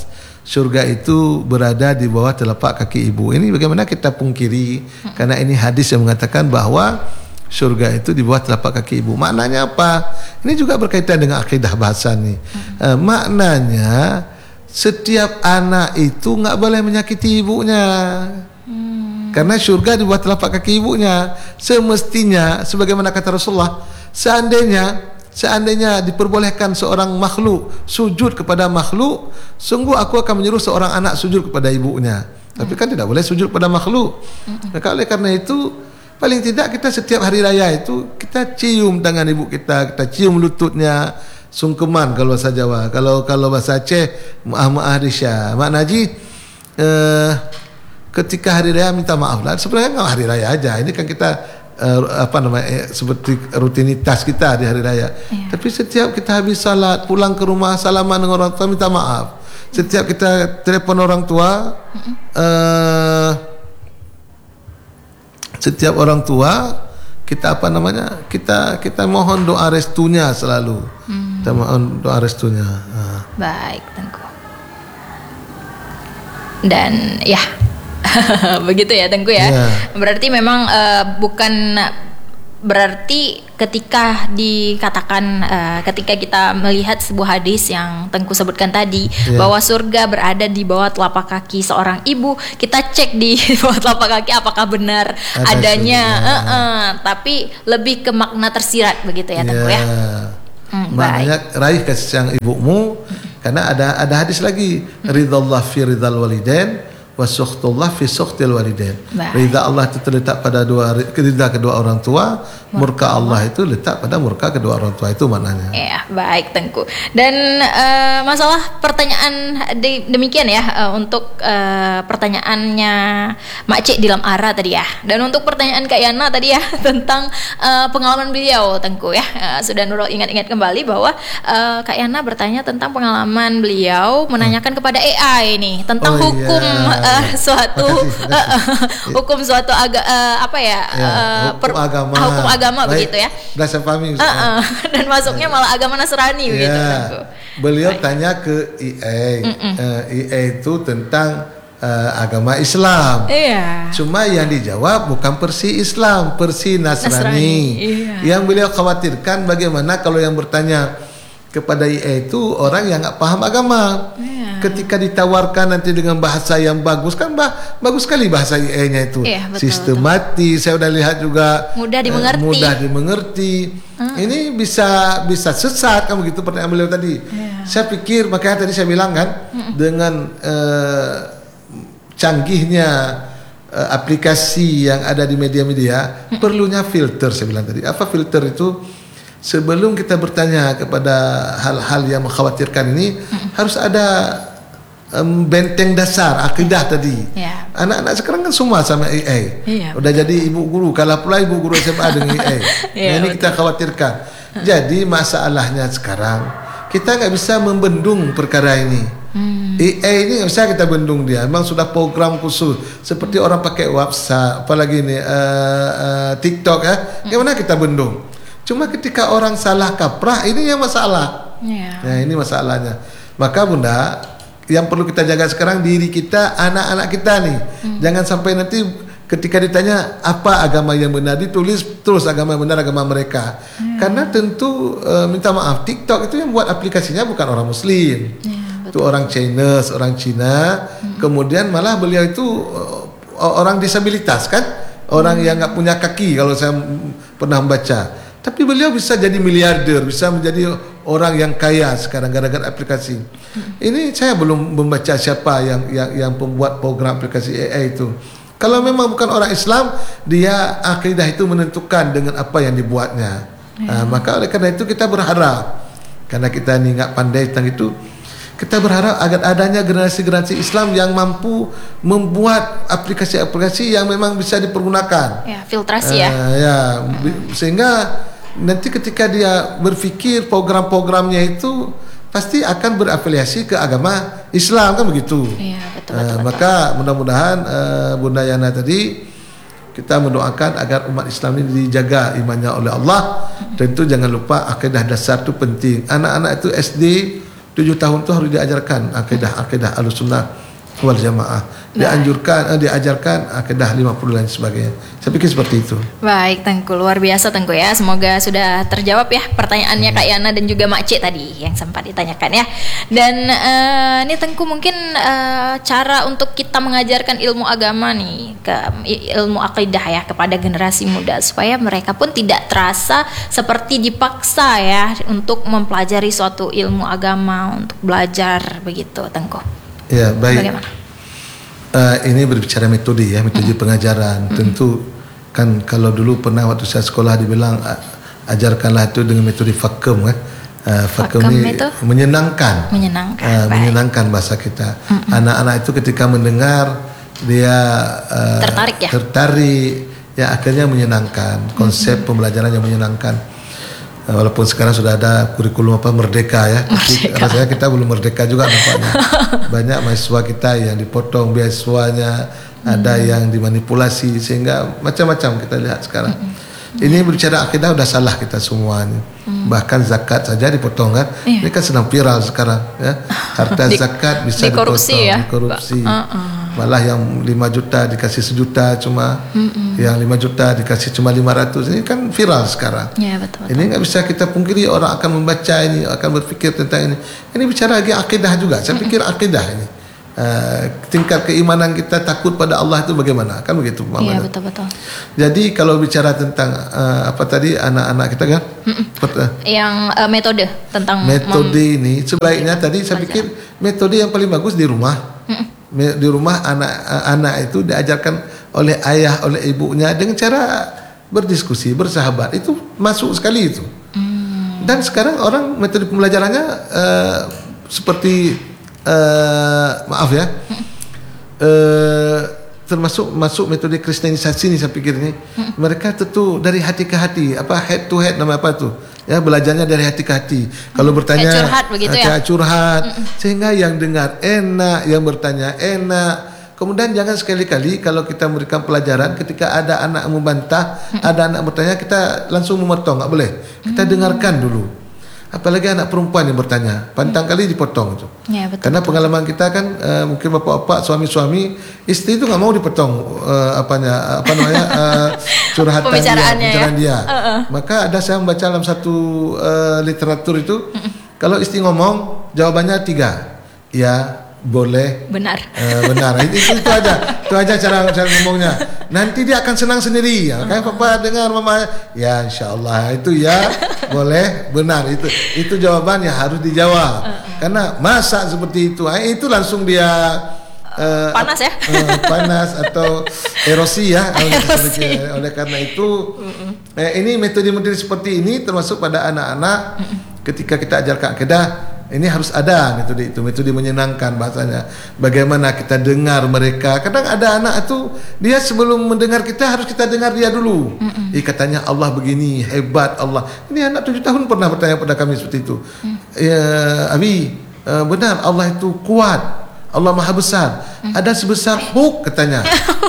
syurga itu berada di bawah telapak kaki ibu. Ini bagaimana kita pungkiri? Hmm. Karena ini hadis yang mengatakan bahwa syurga itu di bawah telapak kaki ibu. Maknanya apa? Ini juga berkaitan dengan akidah bahasa nih. Hmm. Uh, maknanya setiap anak itu nggak boleh menyakiti ibunya. Hmm. Karena syurga di bawah telapak kaki ibunya. Semestinya, sebagaimana kata Rasulullah, seandainya Seandainya diperbolehkan seorang makhluk sujud kepada makhluk, sungguh aku akan menyuruh seorang anak sujud kepada ibunya. Tapi kan tidak boleh sujud kepada makhluk. Maka oleh karena itu, paling tidak kita setiap hari raya itu kita cium tangan ibu kita, kita cium lututnya, sungkeman kalau bahasa Jawa. Kalau kalau bahasa Aceh, maaf-maaf Risha. Mak Naji, eh, ketika hari raya minta maaf lah. Sebenarnya nggak hari raya aja. Ini kan kita Uh, apa namanya eh, seperti rutinitas kita di hari raya. Ya. Tapi setiap kita habis salat, pulang ke rumah, salaman dengan orang tua, minta maaf. Setiap kita telepon orang tua, uh, setiap orang tua kita apa namanya kita kita mohon doa restunya selalu. Hmm. Kita mohon doa restunya. Uh. Baik, Tengku. Dan ya. Begitu ya Tengku ya. Yeah. Berarti memang uh, bukan berarti ketika dikatakan uh, ketika kita melihat sebuah hadis yang Tengku sebutkan tadi, yeah, bahwa surga berada di bawah telapak kaki seorang ibu, kita cek di bawah telapak kaki apakah benar ada adanya. Uh -uh, tapi lebih ke makna tersirat begitu ya Tengku yeah. ya. Hmm, maknanya raih kasih sayang ibumu, hmm. karena ada ada hadis lagi, hmm. ridallah fi ridal walidain wa sukhtullah fi sukhtil walidain. Ridha Allah itu terletak pada dua ridha kedua orang tua, murka Allah itu letak pada murka kedua orang tua, itu maknanya. Ya, baik Tengku. Dan uh, masalah pertanyaan de, demikian ya uh, untuk uh, pertanyaannya Mak Cik di Lam Ara tadi ya. Dan untuk pertanyaan Kak Yana tadi ya tentang uh, pengalaman beliau Tengku ya. Uh, sudah Nurul ingat-ingat kembali bahwa uh, Kak Yana bertanya tentang pengalaman beliau menanyakan hmm. kepada A I nih tentang oh, hukum yeah. Uh, suatu makasih, makasih. Uh, hukum suatu aga, uh, apa ya, ya uh, hukum per, agama, hukum agama baik, begitu ya. Dasar pahami. Uh, uh, dan masuknya malah agama Nasrani ya. Begitu. Beliau baik. Tanya ke I A, uh, I A itu tentang uh, agama Islam. Iya. Cuma yang dijawab bukan Persi Islam, Persi Nasrani. Nasrani. Iya. Yang beliau khawatirkan bagaimana kalau yang bertanya kepada I A itu orang yang nggak paham agama. Iya. Ketika ditawarkan nanti dengan bahasa yang bagus, kan bah, bagus sekali bahasa I A-nya itu, iya, betul, sistematis. Betul. Saya udah lihat juga mudah dimengerti. Uh, mudah dimengerti. Hmm. Ini bisa bisa sesat kan begitu pertanyaan beliau tadi. Iya. Saya pikir makanya tadi saya bilang kan hmm. dengan uh, canggihnya uh, aplikasi yang ada di media-media, hmm. perlunya filter. Saya bilang tadi. Apa filter itu? Sebelum kita bertanya kepada hal-hal yang mengkhawatirkan ini, hmm. harus ada um, benteng dasar akidah yeah. tadi. Yeah. Anak-anak sekarang kan semua sama I A. Yeah, udah betul. Jadi ibu guru, kalau pula ibu guru S M A dengan I A. yeah, nah, ini betul. Kita khawatirkan. Hmm. Jadi masalahnya sekarang kita nggak bisa membendung perkara ini. Hmm. I A ini nggak bisa kita bendung dia. Memang sudah program khusus. Seperti orang pakai WhatsApp, apalagi ini uh, uh, TikTok ya. Hmm. Gimana kita bendung? Cuma ketika orang salah kaprah, ini yang masalah. Yeah. Nah, ini masalahnya. Maka Bunda, yang perlu kita jaga sekarang diri kita, anak-anak kita nih. Hmm. Jangan sampai nanti ketika ditanya apa agama yang benar, ditulis terus agama yang benar agama mereka. Yeah. Karena tentu e, minta maaf, TikTok itu yang buat aplikasinya bukan orang Muslim. Yeah, itu orang Chinese, orang Cina. Hmm. Kemudian malah beliau itu uh, orang disabilitas kan, orang hmm. yang nggak punya kaki kalau saya pernah membaca. Tapi beliau bisa jadi miliarder, bisa menjadi orang yang kaya sekarang gara-gara aplikasi. Hmm. Ini saya belum membaca siapa yang yang yang pembuat program aplikasi A I itu. Kalau memang bukan orang Islam, dia akidah itu menentukan dengan apa yang dibuatnya. Hmm. Nah, maka oleh karena itu kita berharap, karena kita ini nggak pandai tentang itu, kita berharap agar adanya generasi-generasi Islam yang mampu membuat aplikasi-aplikasi yang memang bisa dipergunakan. Ya, filtrasi uh, ya. Ya, hmm. sehingga nanti ketika dia berpikir program-programnya itu pasti akan berafiliasi ke agama Islam kan begitu. Iya, betul, betul, uh, betul. Maka mudah-mudahan uh, Bunda Yana tadi kita mendoakan agar umat Islam ini dijaga imannya oleh Allah. Tentu jangan lupa akidah dasar itu penting. Anak-anak itu S D tujuh tahun itu harus diajarkan akidah-akidah Ahlussunnah wal Jamaah, dianjurkan eh, diajarkan akidah lima puluh dan sebagainya. Saya pikir seperti itu. Baik Tengku, luar biasa Tengku ya. Semoga sudah terjawab ya pertanyaannya Kak Yana dan juga Mak Cik tadi yang sempat ditanyakan ya. Dan uh, ini Tengku mungkin uh, cara untuk kita mengajarkan ilmu agama nih, ke ilmu akidah ya kepada generasi muda supaya mereka pun tidak terasa seperti dipaksa ya untuk mempelajari suatu ilmu agama, untuk belajar begitu Tengku. Ya, baik. Bagaimana? Uh, ini berbicara metode ya, metode mm-hmm. pengajaran. Mm-hmm. Tentu kan kalau dulu pernah waktu saya sekolah dibilang uh, ajarkanlah itu dengan metode fakem kan. Uh, fakem ini itu? menyenangkan. Menyenangkan. Uh, menyenangkan bahasa kita. Mm-hmm. Anak-anak itu ketika mendengar dia uh, tertarik ya. Tertarik ya, akhirnya menyenangkan. Konsep mm-hmm. pembelajaran yang menyenangkan. Walaupun sekarang sudah ada kurikulum apa merdeka ya, tapi rasanya kita belum merdeka juga nampaknya. Banyak mahasiswa kita yang dipotong beasiswanya, hmm. ada yang dimanipulasi sehingga macam-macam kita lihat sekarang. Hmm. Ini berbicara akidah udah salah kita semua ini. Hmm. Bahkan zakat saja dipotong kan. Iya. Ini kan sedang viral sekarang ya. Harta zakat bisa dikorupsi dipotong, ya. dikorupsi. Uh -uh. Malah yang lima juta dikasih sejuta cuma, mm-mm. yang lima juta dikasih cuma lima ratus. Ini kan viral sekarang. Ya, betul, betul. Ini nggak bisa kita pungkiri, orang akan membaca ini, akan berpikir tentang ini. Ini bicara lagi akidah juga. Saya pikir akidah ini. Uh, tingkat keimanan kita takut pada Allah itu bagaimana? Kan begitu. Iya, betul, betul. Jadi kalau bicara tentang uh, apa tadi anak-anak kita kan? Uh, yang uh, metode tentang metode mem- ini sebaiknya tadi saya pikir metode yang paling bagus di rumah. Mm-mm. Di rumah anak-anak itu diajarkan oleh ayah, oleh ibunya dengan cara berdiskusi, bersahabat. Itu masuk sekali itu. Hmm. Dan sekarang orang metode pembelajarannya uh, seperti uh, maaf ya, hmm. uh, termasuk masuk metode kristenisasi ini saya pikir ini. Hmm. Mereka tentu dari hati ke hati, apa head to head nama apa tuh? Ya, belajarnya dari hati ke hati. Kalau hmm, bertanya kayak curhat begitu ya. Kayak curhat mm -mm. sehingga yang dengar enak, yang bertanya enak. Kemudian jangan sekali-kali kalau kita memberikan pelajaran ketika ada anak membantah, mm -mm. ada anak bertanya kita langsung memotong, enggak boleh. Kita mm. dengarkan dulu. Apalagi anak perempuan yang bertanya, pantang kali dipotong itu. Ya, betul, karena betul. Pengalaman kita kan uh, mungkin bapak-bapak, suami-suami, istri itu nggak mau dipotong uh, apanya, apa namanya uh, curhatan dia, pembicaraan ya? dia. Uh -uh. Maka ada saya membaca dalam satu uh, literatur itu, uh -uh. kalau istri ngomong jawabannya tiga, ya boleh, benar, uh, benar. Itu, itu, itu aja, itu aja cara cara ngomongnya. Nanti dia akan senang sendiri. Ya. Kayak papa dengar mama, ya insya Allah itu ya boleh, benar. Itu itu jawaban yang harus dijawab. Uh, uh. Karena masa seperti itu, eh, itu langsung dia uh, panas ya, uh, panas atau erosi ya. Erosi. Oleh karena itu, uh, uh. Eh, ini metode-metode seperti ini termasuk pada anak-anak. Uh, uh. Ketika kita ajarkan akidah, ini harus ada metode itu, metode menyenangkan bahasanya. Bagaimana kita dengar mereka. Kadang ada anak itu dia sebelum mendengar kita harus kita dengar dia dulu. Mm-mm. Eh katanya Allah begini, hebat Allah. Ini anak tujuh tahun pernah bertanya pada kami seperti itu. Mm. Ya Abi, uh, benar Allah itu kuat. Allah Maha Besar. Mm. Ada sebesar Hulk katanya.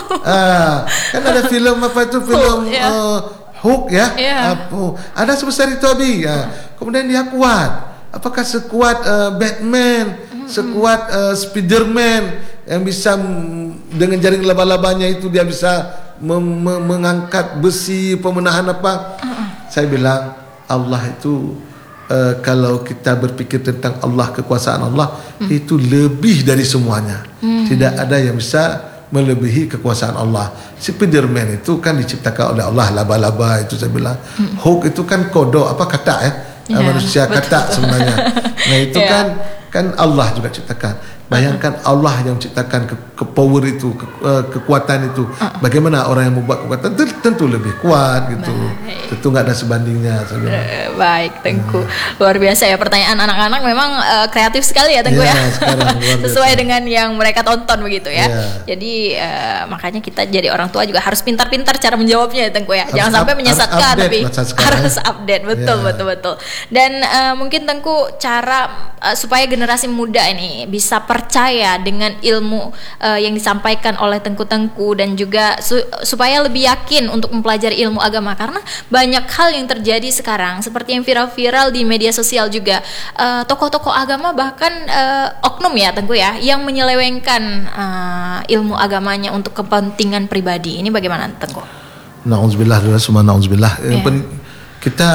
uh, kan ada filem apa itu filem Hulk, yeah. uh, Hulk ya. Yeah. Uh, ada sebesar itu Abi. Uh, kemudian dia kuat. Apakah sekuat uh, Batman, mm-hmm. sekuat uh, Spiderman yang bisa m- dengan jaring laba-labanya itu dia bisa mem- mem- mengangkat besi pemenahan apa? Mm-hmm. Saya bilang Allah itu uh, kalau kita berpikir tentang Allah, kekuasaan Allah mm-hmm. itu lebih dari semuanya. Mm-hmm. Tidak ada yang bisa melebihi kekuasaan Allah. Spiderman itu kan diciptakan oleh Allah, laba-laba itu saya bilang. Mm-hmm. Hulk itu kan kodok apa kata ya? Ya, manusia kata sebenarnya. Nah itu ya. kan kan Allah juga ciptakan. Bayangkan Allah yang menciptakan ke, ke power itu, ke, uh, kekuatan itu. Uh. Bagaimana orang yang membuat kekuatan tentu, tentu lebih kuat gitu. Baik. Tentu nggak ada sebandingnya. Uh, baik, Tengku. Hmm. Luar biasa ya, pertanyaan anak-anak memang uh, kreatif sekali ya, Tengku ya. ya. Sekarang, sesuai dengan yang mereka tonton begitu ya. ya. Jadi uh, makanya kita jadi orang tua juga harus pintar-pintar cara menjawabnya ya, Tengku ya. Harus Jangan sampai menyesatkan, tapi harus update. Betul, ya. betul, betul. Dan uh, mungkin Tengku cara uh, supaya generasi muda ini bisa per percaya dengan ilmu uh, yang disampaikan oleh Tengku-Tengku, dan juga su- supaya lebih yakin untuk mempelajari ilmu agama, karena banyak hal yang terjadi sekarang seperti yang viral-viral di media sosial juga, uh, tokoh-tokoh agama bahkan uh, oknum ya Tengku ya, yang menyelewengkan uh, ilmu agamanya untuk kepentingan pribadi. Ini bagaimana Tengku? Na'udzubillah dulu, semua na'udzubillah. Yeah. Kita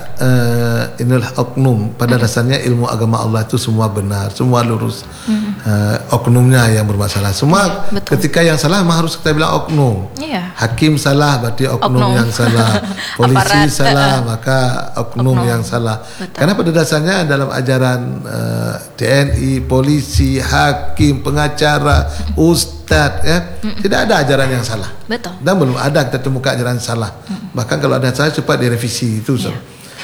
uh, inilah oknum. Pada mm-hmm. dasarnya ilmu agama Allah itu semua benar, semua lurus. Mm-hmm. uh, Oknumnya yang bermasalah. Semua yeah, ketika yang salah memang harus kita bilang oknum. Yeah. Hakim salah berarti oknum, oknum. yang salah. Polisi salah maka oknum, oknum yang salah. Betul. Karena pada dasarnya dalam ajaran uh, T N I, polisi, hakim, pengacara, mm-hmm. ustadz ya, mm-hmm. tidak ada ajaran yang salah. Betul. Dan belum ada kita temukan ajaran salah. Mm-hmm. Bahkan kalau ada salah cepat direvisi itu. So. Yeah.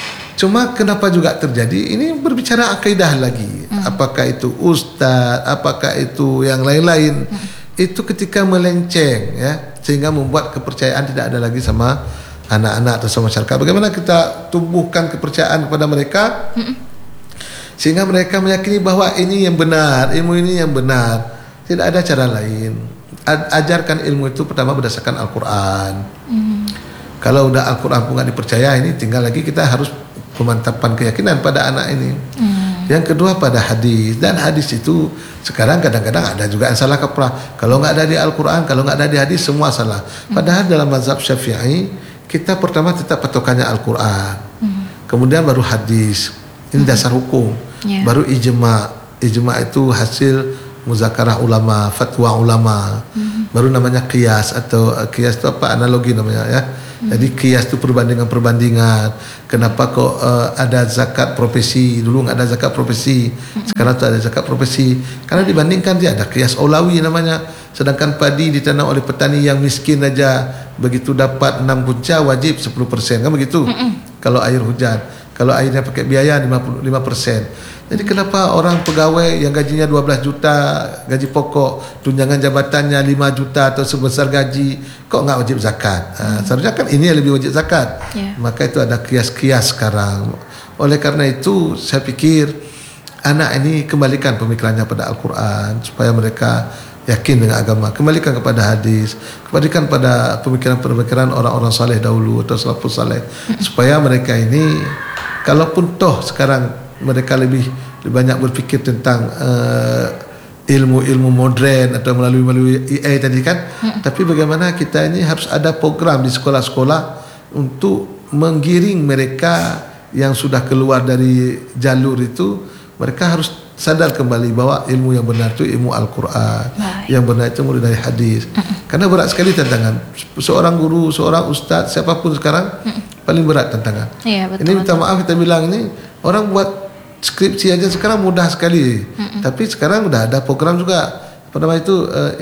Cuma kenapa juga terjadi? Ini berbicara akidah lagi. Mm. Apakah itu ustaz, apakah itu yang lain-lain? Mm. Itu ketika melenceng ya, sehingga membuat kepercayaan tidak ada lagi sama anak-anak atau sama masyarakat. Bagaimana kita tumbuhkan kepercayaan kepada mereka? Mm. Sehingga mereka meyakini bahwa ini yang benar, ilmu ini yang benar. Tidak ada cara lain. Ajarkan ilmu itu pertama berdasarkan Al-Quran. Mm. Kalau udah Al-Quran pun nggak dipercaya, ini tinggal lagi kita harus pemantapan keyakinan pada anak ini. Hmm. Yang kedua pada hadis, dan hadis itu sekarang kadang-kadang ada juga yang salah kaprah. Kalau nggak ada di Al-Quran, kalau nggak ada di hadis, semua salah. Padahal dalam mazhab Syafi'i kita pertama tetap patokannya Al-Quran, hmm. kemudian baru hadis. Ini dasar hukum. Yeah. Baru ijma. Ijma itu hasil muzakarah ulama, fatwa ulama. Hmm. Baru namanya qiyas, atau qiyas itu apa? Analogi namanya ya. Jadi qiyas itu perbandingan-perbandingan. Kenapa kok uh, ada zakat profesi, dulu nggak ada zakat profesi, sekarang tuh ada zakat profesi? Karena dibandingkan dia ada qiyas aulawi namanya. Sedangkan padi ditanam oleh petani yang miskin aja, begitu dapat enam punca wajib sepuluh persen, kan begitu? Kalau air hujan, kalau airnya pakai biaya lima puluh lima persen. Jadi kenapa orang pegawai yang gajinya dua belas juta gaji pokok, tunjangan jabatannya lima juta atau sebesar gaji, kok nggak wajib zakat? Hmm. Uh, seharusnya kan ini yang lebih wajib zakat. Yeah. Maka itu ada kias-kias sekarang. Oleh karena itu saya pikir anak ini kembalikan pemikirannya pada Al-Quran supaya mereka yakin dengan agama, kembalikan kepada hadis, kembalikan pada pemikiran-pemikiran orang-orang saleh dahulu atau salafus saleh, hmm. supaya mereka ini, kalaupun toh sekarang mereka lebih, lebih banyak berfikir tentang uh, ilmu-ilmu modern atau melalui melalui A I tadi kan, hmm. tapi bagaimana kita ini harus ada program di sekolah-sekolah untuk menggiring mereka yang sudah keluar dari jalur itu, mereka harus sadar kembali bahwa ilmu yang benar itu ilmu Al-Quran, Baik. yang benar itu mulai dari hadis. hmm. Karena berat sekali tantangan seorang guru, seorang ustaz, siapapun sekarang, hmm. paling berat tantangan. Ya, betul, ini minta betul. maaf kita bilang ini, orang buat skripsi aja sekarang mudah sekali. Mm-mm. Tapi sekarang udah ada program juga, apa nama itu, uh,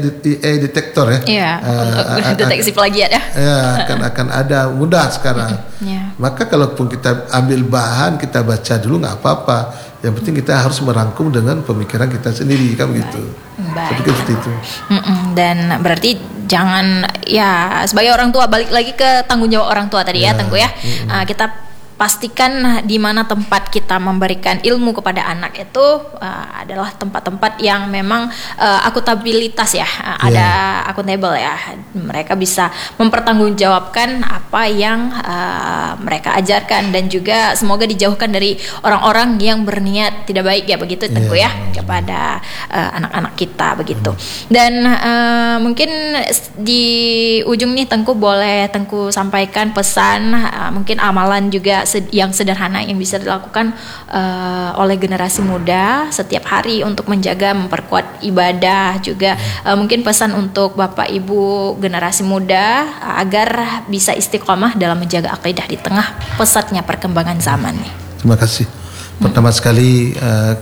E A detektor ya. Iya, uh, deteksi plagiat ya. Ya, akan akan ada mudah sekarang. Yeah. Maka kalaupun kita ambil bahan, kita baca dulu nggak apa-apa. Yang penting kita harus merangkum dengan pemikiran kita sendiri, kan begitu. Saya pikir seperti itu. Mm-mm. Dan berarti jangan, ya sebagai orang tua, balik lagi ke tanggung jawab orang tua tadi ya, ya Tengku ya. Uh, kita pastikan di mana tempat kita memberikan ilmu kepada anak itu uh, adalah tempat-tempat yang memang uh, akuntabilitas ya, uh, yeah. ada akuntabel ya. Mereka bisa mempertanggungjawabkan apa yang uh, mereka ajarkan, dan juga semoga dijauhkan dari orang-orang yang berniat tidak baik ya, begitu Tengku yeah. ya, kepada uh, anak-anak kita begitu. Hmm. Dan uh, mungkin di ujung nih Tengku boleh Tengku sampaikan pesan, uh, mungkin amalan juga yang sederhana yang bisa dilakukan uh, oleh generasi muda setiap hari untuk menjaga, memperkuat ibadah juga. Uh, mungkin pesan untuk Bapak Ibu generasi muda uh, agar bisa istiqomah dalam menjaga akidah di tengah pesatnya perkembangan zaman nih. Terima kasih. Pertama hmm. sekali uh,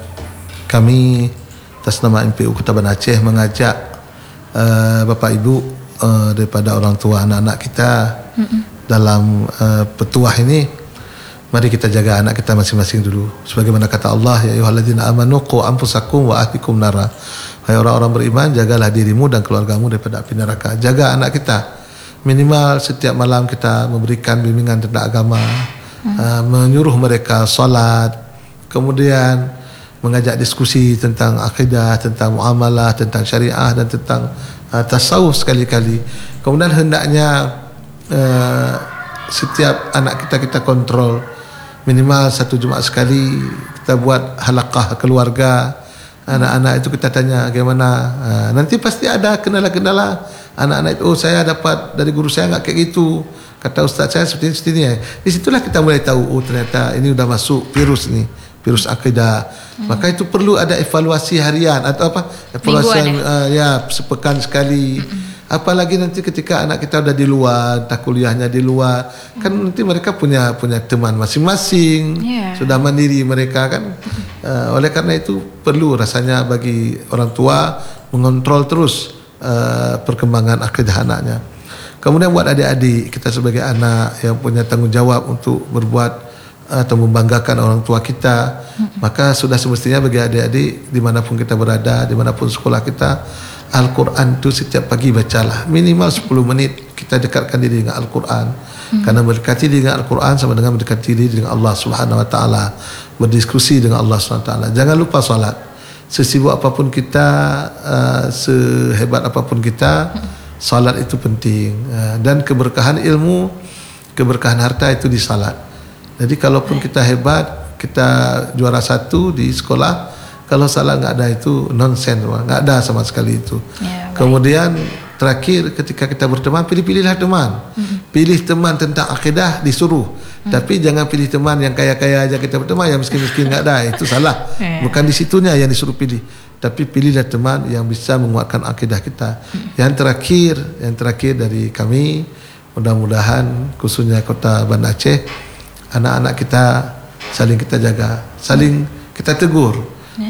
kami atas nama M P U Kota Banda Aceh mengajak uh, Bapak Ibu uh, daripada orang tua anak-anak kita hmm. dalam uh, petuah ini. Mari kita jaga anak kita masing-masing dulu. Sebagaimana kata Allah, ya ayyuhalladzina amanu qu anfusakum wa ahlikum nara. Hai orang-orang beriman, jagalah dirimu dan keluargamu daripada api neraka. Jaga anak kita. Minimal setiap malam kita memberikan bimbingan tentang agama, hmm. uh, menyuruh mereka salat, kemudian mengajak diskusi tentang akidah, tentang muamalah, tentang syariah dan tentang uh, tasawuf sekali-kali. Kemudian hendaknya uh, setiap anak kita kita kontrol minimal satu Jumaat sekali, kita buat halaqah keluarga. Anak-anak itu kita tanya bagaimana, uh, nanti pasti ada kendala-kendala. Anak-anak itu, oh saya dapat dari guru saya enggak kayak gitu, kata ustaz saya seperti seperti ini. Di situlah kita mulai tahu, oh ternyata ini sudah masuk virus ni, virus akidah. Hmm. Maka itu perlu ada evaluasi harian atau apa? Evaluasi ya? Uh, ya sepekan sekali. Hmm. Apalagi nanti ketika anak kita sudah di luar, tak kuliahnya di luar, hmm. kan nanti mereka punya punya teman masing-masing, yeah. sudah mandiri mereka kan. Uh, oleh karena itu perlu rasanya bagi orang tua mengontrol terus uh, perkembangan akidah anaknya. Kemudian buat adik-adik, kita sebagai anak yang punya tanggung jawab untuk berbuat atau membanggakan orang tua kita, hmm. maka sudah semestinya bagi adik-adik dimanapun kita berada, dimanapun sekolah kita, Al-Quran itu setiap pagi bacalah minimal sepuluh menit. Kita dekatkan diri dengan Al-Quran, hmm. karena mendekati diri dengan Al-Quran sama dengan mendekati diri dengan Allah Subhanahu Wa Taala, berdiskusi dengan Allah Subhanahu Wa Taala. Jangan lupa solat. Sesibuk apapun kita, uh, sehebat apapun kita, solat itu penting. Uh, dan keberkahan ilmu, keberkahan harta itu di salat. Jadi kalaupun kita hebat, kita juara satu di sekolah, kalau salah enggak ada itu nonsense, enggak ada sama sekali itu. Ya, kemudian terakhir ketika kita berteman, pilih-pilihlah teman. Hmm. Pilih teman tentang akidah disuruh. Hmm. Tapi jangan pilih teman yang kaya-kaya aja kita berteman, yang miskin-miskin enggak ada, itu salah. Ya. Bukan di situnya yang disuruh pilih. Tapi pilihlah teman yang bisa menguatkan akidah kita. Hmm. Yang terakhir, yang terakhir dari kami, mudah-mudahan khususnya Kota Banda Aceh, anak-anak kita saling kita jaga, saling kita tegur.